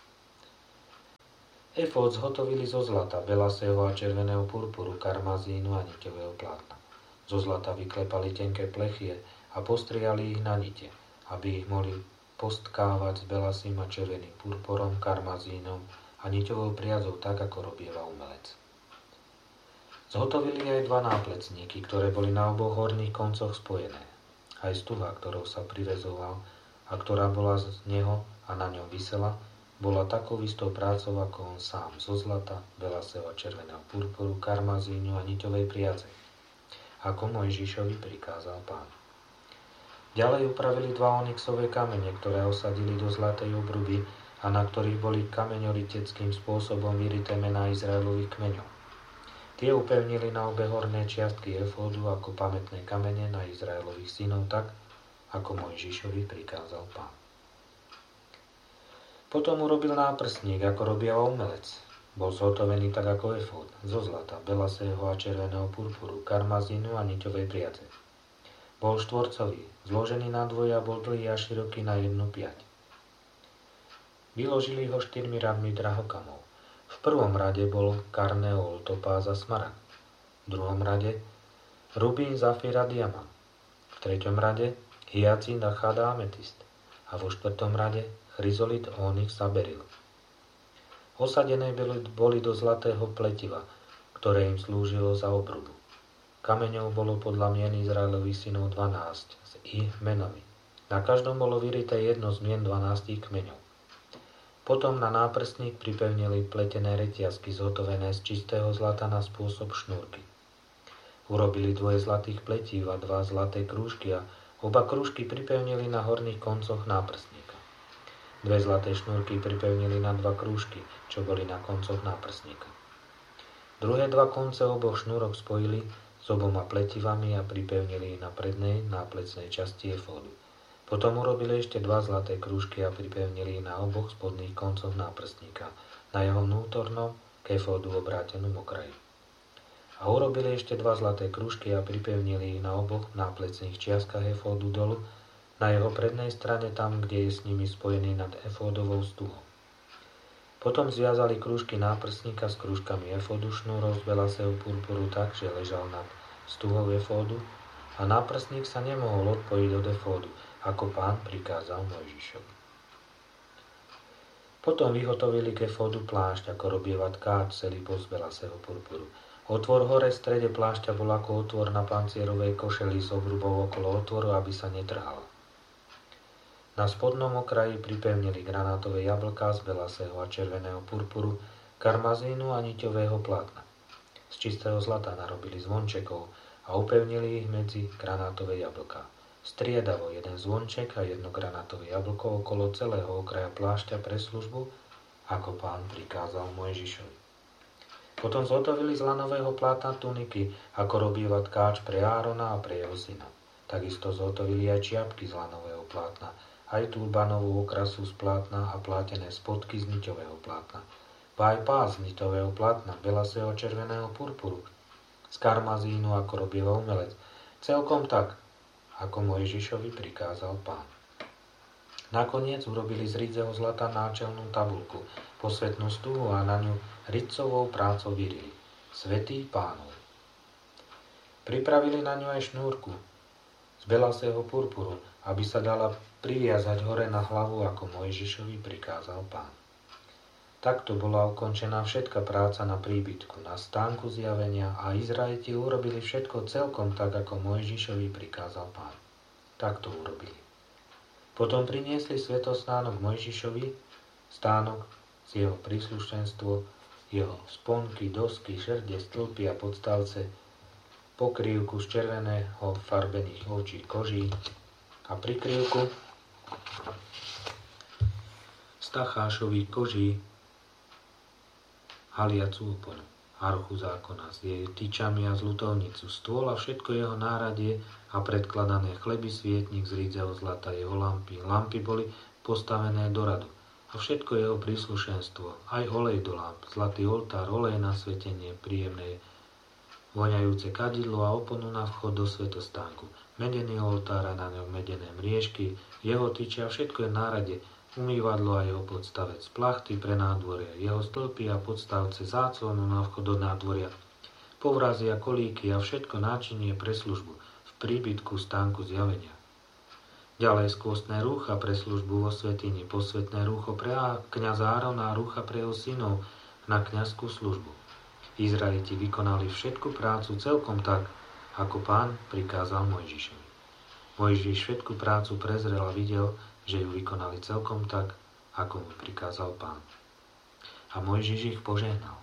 Efód zhotovili zo zlata, belasého a červeného purpuru, karmazínu a niťového plátna. Zo zlata vyklepali tenké plechie a postriali ich na nite, aby ich mohli postkávať s belasým a červeným purpurom, karmazínom a niťovou priadzou, tak ako robieva umelec. Zhotovili aj 2 náplecníky, ktoré boli na oboch horných koncoch spojené. Aj stuha, ktorou sa privezoval a ktorá bola z neho a na ňom visela, bola takou istou prácou ako on sám, zo zlata, belasého a červeného purpuru, karmazínu a niťovej priadze, ako Mojžišovi prikázal Pán. Ďalej upravili 2 onyxové kamene, ktoré osadili do zlatej obruby a na ktorých boli kameňoriteckým spôsobom vyrité mená Izraelových kmeňov. Tie upevnili na obe horné čiastky efódu ako pamätné kamene na Izraelových synov tak, ako Mojžišovi prikázal Pán. Potom urobil náprstník, ako robieva umelec. Bol zhotovený tak ako efód, zo zlata, belasého a červeného purpuru, karmazínu a niťovej priadze. Bol štvorcový, zložený na dvoje a bol dlhý a široký na 1 piať. Vyložili ho 4 radmi drahokamov. V prvom rade bol karneol, topáz a smaragd. V druhom rade rubín, zafír a diamant. V treťom rade hyacint, achát a ametist. A vo 4. rade chryzolit, onyx a beryl. Osadené boli do zlatého pletiva, ktoré im slúžilo za obrubu. Kameňov bolo podľa mien Izraelových synov 12 s ich menami. Na každom bolo vyrité jedno z mien 12 kmeňov. Potom na náprstník pripevnili pletené reťazky zhotovené z čistého zlata na spôsob šnúrky. Urobili 2 zlatých pletív a 2 zlaté krúžky a oba krúžky pripevnili na horných koncoch náprstníka. 2 zlaté šnúrky pripevnili na 2 krúžky, čo boli na koncoch náprstníka. Druhé 2 konce oboch šnúrok spojili s oboma pletivami a pripevnili na prednej náplecnej časti efódu. Potom urobili ešte 2 zlaté krúžky a pripevnili na oboch spodných koncoch náprstníka, na jeho vnútornom k efódu obrátenom okraji. A urobili ešte 2 zlaté krúžky a pripevnili na oboch náplecných čiastkách efódu dolu, na jeho prednej strane tam, kde je s nimi spojený nad efódovou stuhou. Potom zviazali krúžky náprstníka s krúžkami efódu šnúrov z belasého purpuru tak, že ležal nad stuhou efódu a náprstník sa nemohol odpojiť od efódu, ako Pán prikázal Mojžišovi. Potom vyhotovili k efódu plášť, ako robieva tkáč, celý bol z belasého purpuru. Otvor hore v strede plášťa bol ako otvor na pancierovej košeli s obrubou okolo otvoru, aby sa netrhala. Na spodnom okraji pripevnili granátové jablká z belasého a červeného purpuru, karmazínu a niťového plátna. Z čistého zlata narobili zvončekov a upevnili ich medzi granátové jablká. Striedavo 1 zvonček a 1 granátové jablko okolo celého okraja plášťa pre službu, ako Pán prikázal Mojžišovi. Potom zhotovili z lanového plátna tuniky, ako robieva tkáč pre Árona a pre jeho syna. Takisto zhotovili aj čiapky z lanového plátna, aj turbanovú okrasu z plátna a plátené spodky z niťového plátna. Aj pás z niťového plátna, belasého červeného purpuru, z karmazínu, ako robieva umelec. Celkom tak, ako Mojžišovi prikázal Pán. Nakoniec urobili z rídzeho zlata náčelnú tabuľku, posvätnú stuhu a na ňu ridcovou prácou vyrili Svätý Pánov. Pripravili na ňu aj šnúrku z belasého purpuru, aby sa dala priviazať hore na hlavu, ako Mojžišovi prikázal Pán. Takto bola ukončená všetka práca na príbytku, na stánku zjavenia a Izraeliti urobili všetko celkom tak, ako Mojžišovi prikázal Pán. Tak to urobili. Potom priniesli svätostánok Mojžišovi, stánok z jeho príslušenstvo, jeho sponky, dosky, šerde, stĺpy a podstavce, pokrývku z červeného farbených ovčích koží a prikrývku z tachášových koží, haliacu oporu, archu zákona s jej tyčami a zľutovnicu, stôl a všetko jeho náradie a predkladané chleby, svietnik z rídzeho zlata, jeho lampy. Lampy boli postavené do radu a všetko jeho príslušenstvo, aj olej do lámp, zlatý oltár, olej na svetenie, príjemné voňajúce kadidlo a oponu na vchod do svätostánku, medený oltár a na ňom medené mriežky, jeho tyče a všetko je v nárade, umývadlo a jeho podstavec, plachty pre nádvorie, jeho stĺpy a podstavce, záclonu na vchod do nádvoria, povrazy a kolíky a všetko náčinie pre službu v príbytku stánku zjavenia. Ďalej skvostné rúcha pre službu vo svätyni, posvätné rúcho pre kňaza Árona a rúcha pre jeho synov na kňazskú službu. Izraeliti vykonali všetku prácu celkom tak, ako Pán prikázal Mojžišovi. Mojžiš všetku prácu prezrel a videl, že ju vykonali celkom tak, ako mu prikázal Pán. A Mojžiš ich požehnal.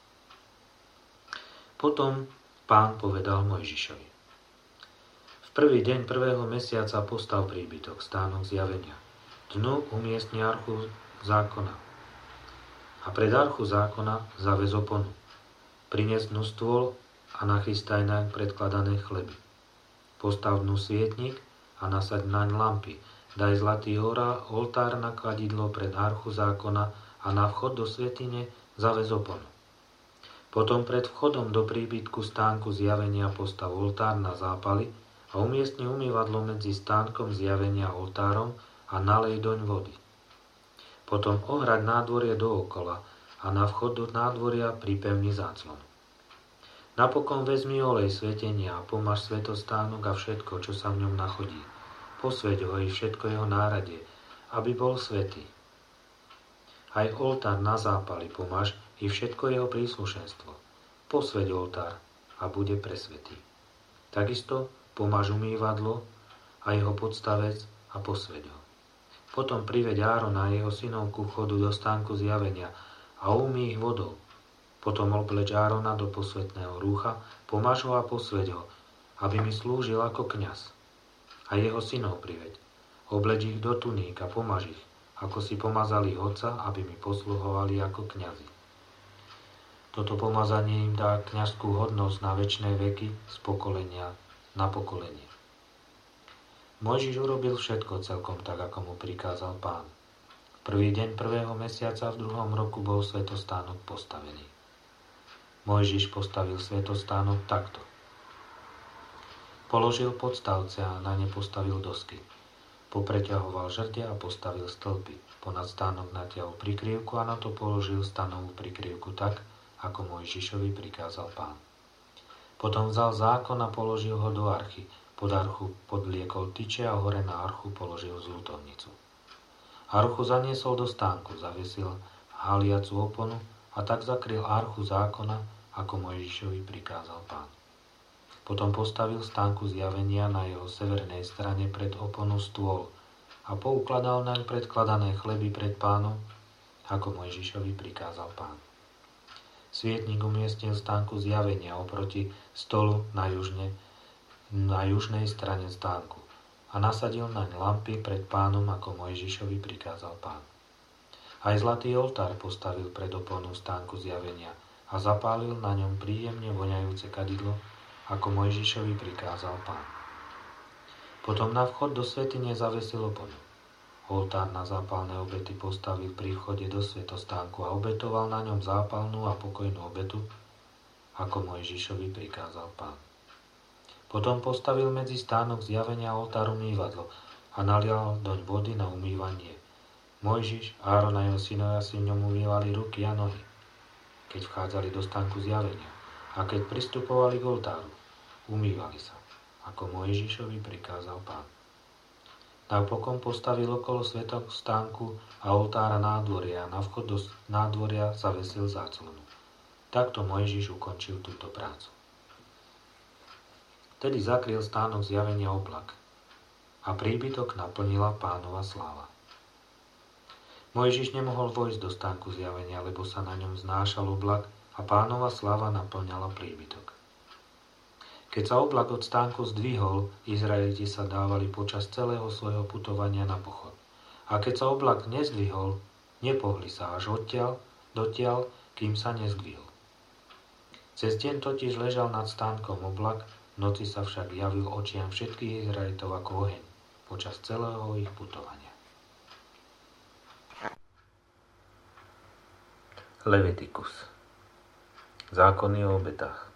Potom Pán povedal Mojžišovi: prvý deň prvého mesiaca postav príbytok, stánok zjavenia. Dnu umiestni archu zákona. A pred archu zákona zavez oponu. Prines dnu stôl a nachystaj naň predkladané chleby. Postav dnu svietnik a nasaď naň lampy. Daj zlatý oltár na kladidlo pred archu zákona a na vchod do svätyne zavez oponu. Potom pred vchodom do príbytku stánku zjavenia postav oltár na zápaly a umiestni umývadlo medzi stánkom zjavenia a oltárom a nalej doň vody. Potom ohraď nádvorie dookola a na vchod do nádvoria pripevni záclon. Napokon vezmi olej svetenia a pomaž svätostánok a všetko, čo sa v ňom nachodí. Posväť ho i všetko jeho náradie, aby bol svätý. Aj oltár na zápaly pomaž i všetko jeho príslušenstvo. Posväť oltár a bude presvätý. Takisto pomaž umývadlo a jeho podstavec a posväť ho. Potom priveď Árona a jeho synov ku vchodu do stánku zjavenia a umý ich vodou. Potom obleč Árona do posvätného rúcha, pomaž ho a posväť ho, aby mi slúžil ako kňaz. A jeho synov priveď. Obleč ich do tuník a pomaž ich, ako si pomazali otca, aby mi posluhovali ako kňazi. Toto pomazanie im dá kňazskú hodnosť na večné veky z pokolenia na pokolenie. Mojžiš urobil všetko celkom tak, ako mu prikázal Pán. Prvý deň prvého mesiaca v 2. roku bol svätostánok postavený. Mojžiš postavil svätostánok takto. Položil podstavce a na ne postavil dosky. Popreťahoval žrde a postavil stĺpy. Ponad stánok natiahol prikrývku a na to položil stanovú prikrývku tak, ako Mojžišovi prikázal Pán. Potom vzal zákon a položil ho do archy. Pod archu podliekol tyče a hore na archu položil zľutovnicu. Archu zaniesol do stánku, zavesil haliacu oponu a tak zakryl archu zákona, ako Mojžišovi prikázal Pán. Potom postavil stánku zjavenia na jeho severnej strane pred oponu stôl a poukladal naň predkladané chleby pred Pánom, ako Mojžišovi prikázal Pán. Svietnik umiestnil stánku zjavenia oproti stolu na južnej strane stánku a nasadil naň lampy pred Pánom, ako Mojžišovi prikázal Pán. Aj zlatý oltár postavil pred oponu stánku zjavenia a zapálil na ňom príjemne voňajúce kadidlo, ako Mojžišovi prikázal Pán. Potom na vchod do svätyne zavesil oponu. Oltár na zápalné obety postavil pri vchode do svätostánku a obetoval na ňom zápalnú a pokojnú obetu, ako Mojžišovi prikázal Pán. Potom postavil medzi stánok zjavenia oltár umývadlo a nalial doň vody na umývanie. Mojžiš, Áron a jeho synovia si v ňom umývali ruky a nohy, keď vchádzali do stánku zjavenia, a keď pristupovali k oltáru, umývali sa, ako Mojžišovi prikázal Pán. Napokon postavil okolo svätostánku a oltára nádvoria a na vchod do nádvoria zavesil záclonu. Takto Mojžiš ukončil túto prácu. Tedy zakryl stánok zjavenia oblak a príbytok naplnila Pánova sláva. Mojžiš nemohol vojsť do stánku zjavenia, lebo sa na ňom znášal oblak a Pánova sláva naplňala príbytok. Keď sa oblak od stánku zdvihol, Izraeliti sa dávali počas celého svojho putovania na pochod. A keď sa oblak nezdvihol, nepohli sa až dotiaľ, kým sa nezdvihol. Cez deň totiž ležal nad stánkom oblak, v noci sa však javil očiam všetkých Izraelitov ako oheň počas celého ich putovania. Levitikus. Zákony o obetách.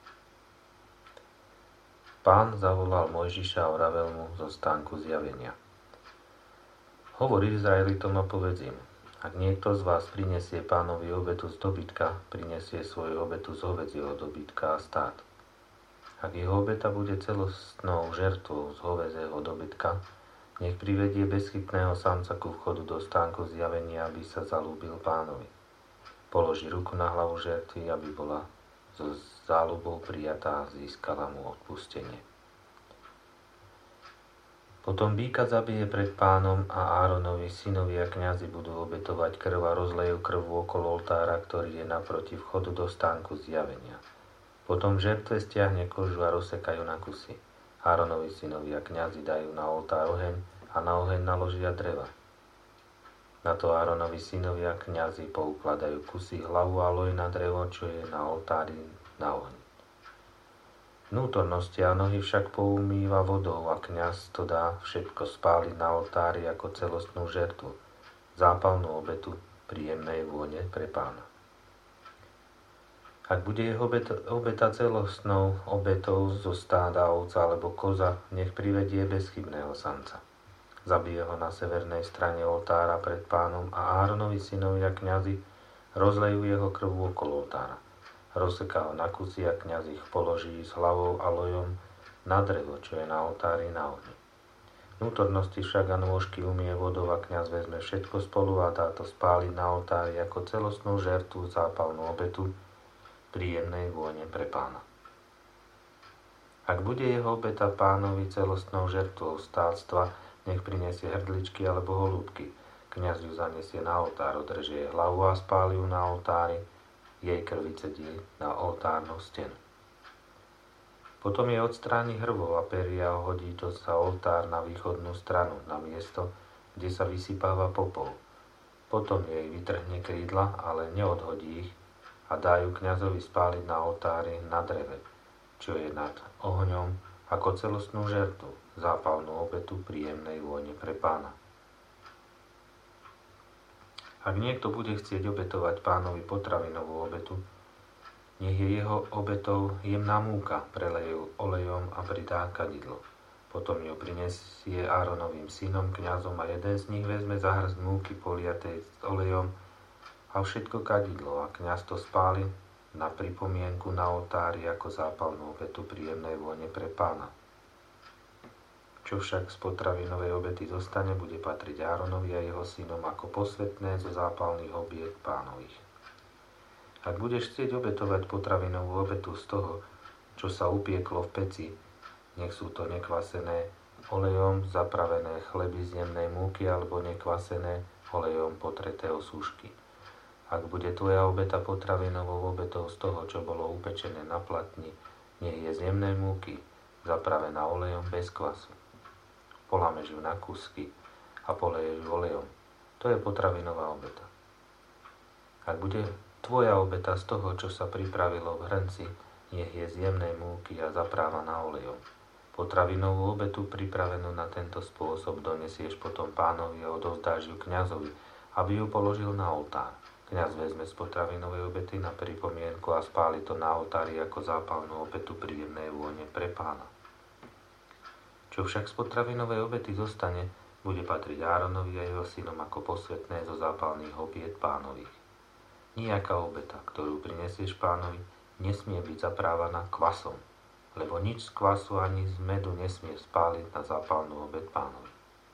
Pán zavolal Mojžiša a vravel mu zo stánku zjavenia. Hovor Izraelitom a povedz im, ak niekto z vás prinesie Pánovi obetu z dobytka, prinesie svoju obetu z hovädzieho dobytka a stát. Ak jeho obeta bude celostnou žertvou z hovädzieho dobytka, nech privedie bezchybného samca ku vchodu do stánku zjavenia, aby sa zalúbil Pánovi. Položí ruku na hlavu žertvy, aby bola so záľubou prijatá a získala mu odpustenie. Potom býka zabije pred Pánom a Áronovi synovia kňazi budú obetovať krv a rozlejú krv okolo oltára, ktorý je naproti vchodu do stánku zjavenia. Potom žertve stiahne kožu a rozsekajú na kusy. Áronovi synovia kňazi dajú na oltár oheň a na oheň naložia dreva. Na to Áronovi synovia kňazi poukladajú kusy hlavu a loj na drevo, čo je na oltári na ohni. Vnútornosti a nohy však poumýva vodou a kňaz to dá všetko spáliť na oltári ako celostnú žertvu, zápalnú obetu príjemnej vône pre Pána. Ak bude jeho obeta celostnou obetou zo stáda ovca alebo koza, nech privedie bezchybného samca. Zabije ho na severnej strane oltára pred Pánom a Áronovi synovia kňazi rozlejú jeho krv okolo oltára. Rozseká ho na kusy a kňaz ich položí s hlavou a lojom na drevo, čo je na oltári na ohni. Vnútornosti však a nôžky umie vodou a kňaz vezme všetko spolu a dá to spáliť na oltári ako celostnú žertvu, zápalnú obetu príjemnej vône pre Pána. Ak bude jeho obeta Pánovi celostnou žertvou stáctva, nech prinesie hrdličky alebo holúbky. Kňaz ju zanesie na oltár, odreže jej hlavu a spáli ju na oltári, jej krvi cedí na oltárnu stenu. Potom je odstráni hrvov a peria a hodí to za oltár na východnú stranu, na miesto, kde sa vysypáva popol. Potom jej vytrhne krídla, ale neodhodí ich a dá ju kňazovi spáliť na oltári na dreve, čo je nad ohňom ako celostnú žertu, zápalnú obetu príjemnej vône pre Pána. Ak niekto bude chcieť obetovať Pánovi potravinovú obetu, nech je jeho obetou jemná múka, preleje ju olejom a pridá kadidlo. Potom ju prinesie Áronovým synom, kňazom a jeden z nich vezme za hrst múky poliatej s olejom a všetko kadidlo a kňaz to spáli na pripomienku na oltári ako zápalnú obetu príjemnej vône pre Pána. Čo však z potravinovej obety zostane, bude patriť Áronovi a jeho synom ako posvätné zo zápalných obiet Pánových. Ak budeš chcieť obetovať potravinovú obetu z toho, čo sa upieklo v peci, nech sú to nekvasené olejom zapravené chleby z jemnej múky alebo nekvasené olejom potreté osúšky. Ak bude tvoja obeta potravinovou obetou z toho, čo bolo upečené na platni, nech je z jemnej múky zapravená olejom bez kvasu. Polámeš ju na kúsky a poleješ ju olejom. To je potravinová obeta. Ak bude tvoja obeta z toho, čo sa pripravilo v hrnci, nech je z jemnej múky a zaprávaná olejom. Potravinovú obetu pripravenú na tento spôsob donesieš potom Pánovi a odovzdáš ju kňazovi, aby ju položil na oltár. Kňaz vezme z potravinovej obety na pripomienku a spáli to na oltári ako zápalnú obetu príjemnej vône pre Pána. Čo však z potravinovej obety zostane, bude patriť Áronovi a jeho synom ako posvätné zo zápalných obiet Pánových. Nijaká obeta, ktorú prinesieš Pánovi, nesmie byť zaprávaná kvasom, lebo nič z kvasu ani z medu nesmie spáliť na zápalnú obet Pánovi.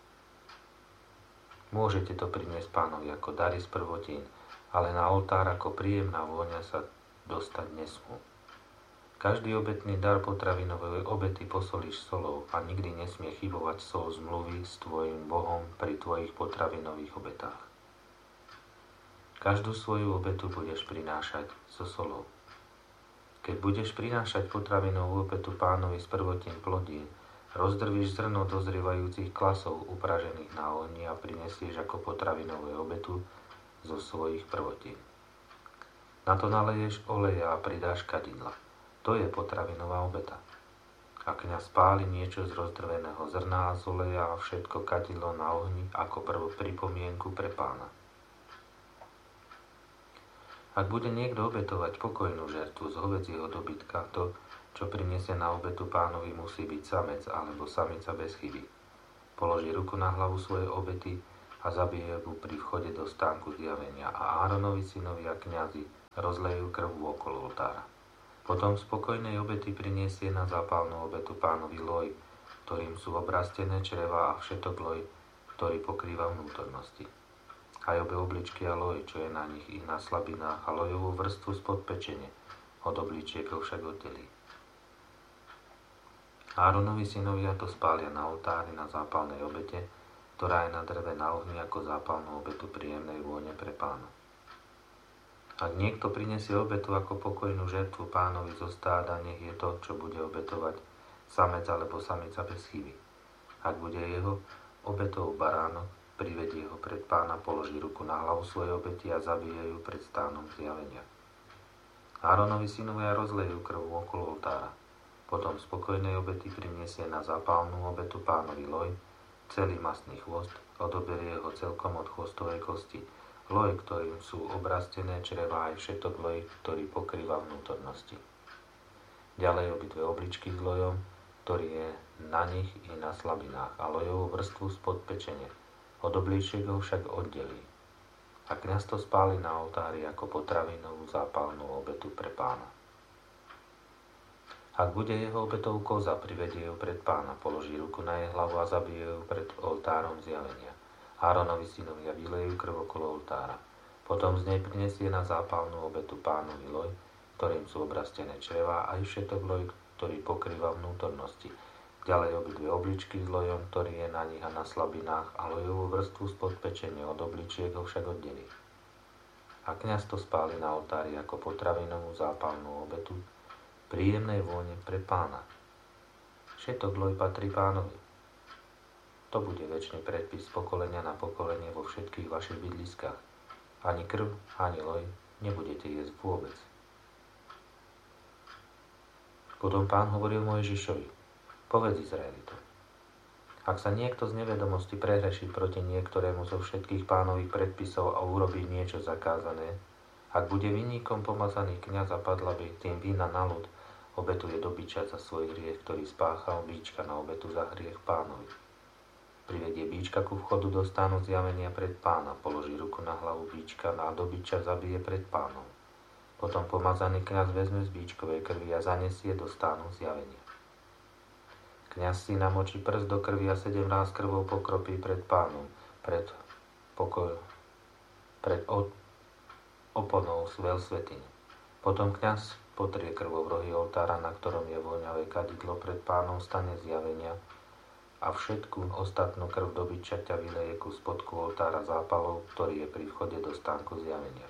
Môžete to priniesť Pánovi ako dary z prvotín, ale na oltár ako príjemná vôňa sa dostať nesmú. Každý obetný dar potravinovej obety posolíš solou a nikdy nesmie chybovať sol zmluvy s tvojim Bohom pri tvojich potravinových obetách. Každú svoju obetu budeš prinášať so solou. Keď budeš prinášať potravinovú obetu Pánovi z prvotín plodín, rozdrvíš zrno dozrievajúcich klasov upražených na ohni a prinesieš ako potravinovú obetu zo svojich prvotín. Na to naleješ oleja a pridáš kadidla. To je potravinová obeta. A kňaz spáli niečo z rozdrveného zrna a z oleja a všetko kadidlo na ohni ako prvú pripomienku pre Pána. Ak bude niekto obetovať pokojnú žertvu z hovädzieho dobytka, to, čo prinesie na obetu Pánovi, musí byť samec alebo samica bez chyby. Položí ruku na hlavu svojej obety a zabije ju pri vchode do stánku zjavenia a Áronovi synovia kňazi rozlejú krv okolo oltára. Potom z pokojnej obety prinesie na zápalnú obetu Pánovi loj, ktorým sú obrastené čreva a všetok loj, ktorý pokrýva vnútornosti. Aj obe obličky a loj, čo je na nich i na slabinách, a lojovú vrstvu spod pečene, od obličiek ho však oddelí. Áronovi synovia to spália na oltári na zápalnej obete, ktorá je na dreve na ohni ako zápalnú obetu príjemnej vône pre Pána. Ak niekto prinesie obetu ako pokojnú žertvu Pánovi zo stáda, nech je to, čo bude obetovať, samec alebo samica bez chyby. Ak bude jeho obetou baránok, privedie ho pred Pána, položí ruku na hlavu svojej obety a zabije ju pred stánom zjavenia. Áronovi synovia rozlejú krv okolo oltára. Potom z pokojnej obety prinesie na zápalnú obetu Pánovi loj, celý mastný chvost, odoberie ho celkom od chvostovej kosti, loj, ktorým sú obrastené črevá aj všetok loj, ktorý pokrýva vnútornosti. Ďalej obidve obličky s lojom, ktorý je na nich i na slabinách, a lojovú vrstvu spod pečene. Od obličiek ho však oddelí. A kňaz to spáli na oltári ako potravinovú zápalnú obetu pre Pána. Ak bude jeho obetou koza, privedie ju pred Pána, položí ruku na jej hlavu a zabije ju pred oltárom zjavenia. Áronovi synovia vylejú krv okolo oltára. Potom z nej prinesie na zápalnú obetu Pánovi loj, ktorým sú obrastené črevá, aj všetok loj, ktorý pokrýva vnútornosti. Ďalej obidve obličky s lojom, ktorý je na nich a na slabinách, a lojovú vrstvu spod pečene, od obličiek ho však oddelí. A kňaz to spáli na oltári ako potravinovú zápalnú obetu príjemnej vône pre Pána. Všetok loj patrí Pánovi. To bude večný predpis z pokolenia na pokolenie vo všetkých vašich bydliskách. Ani krv, ani loj nebudete jesť vôbec. Potom Pán hovoril Mojžišovi: Povedz Izraelitom: Ak sa niekto z nevedomosti prehreší proti niektorému zo všetkých Pánových predpisov a urobí niečo zakázané, ak bude vinníkom pomazaný kňaz a padla by tým vína na ľud, obetuje do biča za svoj hriech, ktorý spáchal, bíčka na obetu za hriech Pánovi. Privedie bíčka ku vchodu do stánu zjavenia pred Pána, položí ruku na hlavu bíčka a do biča zabije pred Pánom. Potom pomazaný kňaz vezme z bíčkovej krvi a zanesie do stánu zjavenia. Kňaz si namočí prst do krvi a 7 ráz krvou pokropí pred Pánom, pred oponou veľsvätyne. Potom kňaz potrie krvou rohy oltára, na ktorom je voňavé kadidlo pred Pánom stane zjavenia, a všetku ostatnú krv do bičaťa vyleje ku spodku oltára zápalov, ktorý je pri vchode do stánku zjavenia.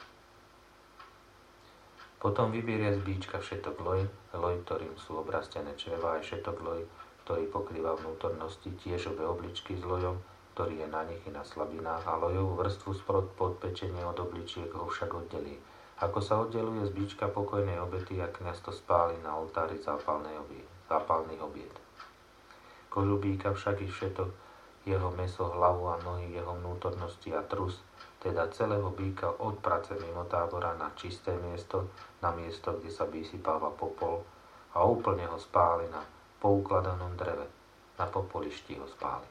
Potom vyberie z bíčka všetok loj, ktorým sú obrastené črevá, aj všetok loj, ktorý pokrýva vnútornosti, tiež obe obličky s lojom, ktorý je na nich i na slabinách, a lojovú vrstvu spod podpečenia od obličiek ho však oddelí. Ako sa oddeluje z bíčka pokojnej obety, a kňaz to spáli na oltári zápalných obiet. Kožu býka však i všetok jeho mäso, hlavu a nohy, jeho vnútornosti a trus, teda celého býka odprace mimo tábora na čisté miesto, na miesto, kde sa vysypáva popol, a úplne ho spáli na poukladanom dreve, na popolišti ho spáli.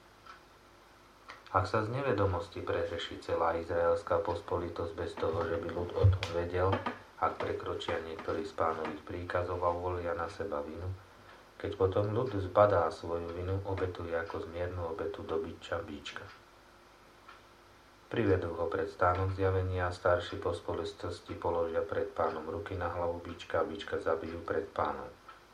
Ak sa z nevedomosti prehreší celá izraelská pospolitosť bez toho, že by ľud o tom vedel, ak prekročia niektorý z Pánových príkazov a uvolia na seba vinu, keď potom ľud zbadá svoju vinu, obetuje ako zmiernu obetu do biča bíčka. Privedú ho pred stánok zjavenia a starší pospolitosti položia pred Pánom ruky na hlavu bíčka a bíčka zabijú pred Pánom.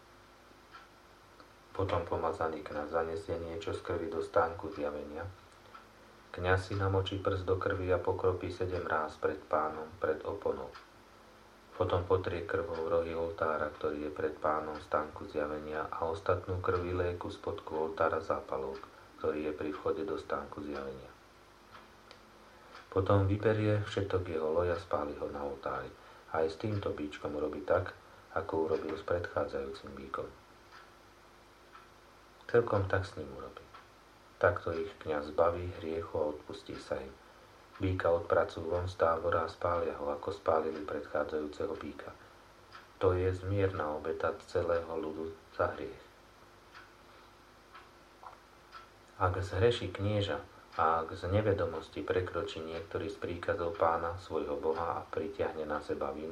Potom pomazaný kňaz zanesie niečo z krvi do stánku zjavenia. Kňaz si namočí prst do krvi a pokropí 7 ráz pred Pánom, pred oponou. Potom potrie krvou rohy oltára, ktorý je pred Pánom v stánku zjavenia, a ostatnú krv vyleje ku spodku oltára zápalov, ktorý je pri vchode do stánku zjavenia. Potom vyberie všetok jeho loj a spáli ho na oltári. A aj s týmto bíčkom robí tak, ako urobil s predchádzajúcim bíkom. Celkom tak s ním urobí. Takto ich kňaz zbaví hriechu a odpustí sa im. Býka odpracujú von z tábora a spália ho, ako spálili predchádzajúceho býka. To je zmierna obeta celého ľudu za hriech. Ak zhreší knieža a ak z nevedomosti prekročí niektorý z príkazov Pána, svojho Boha, a pritiahne na seba vinu,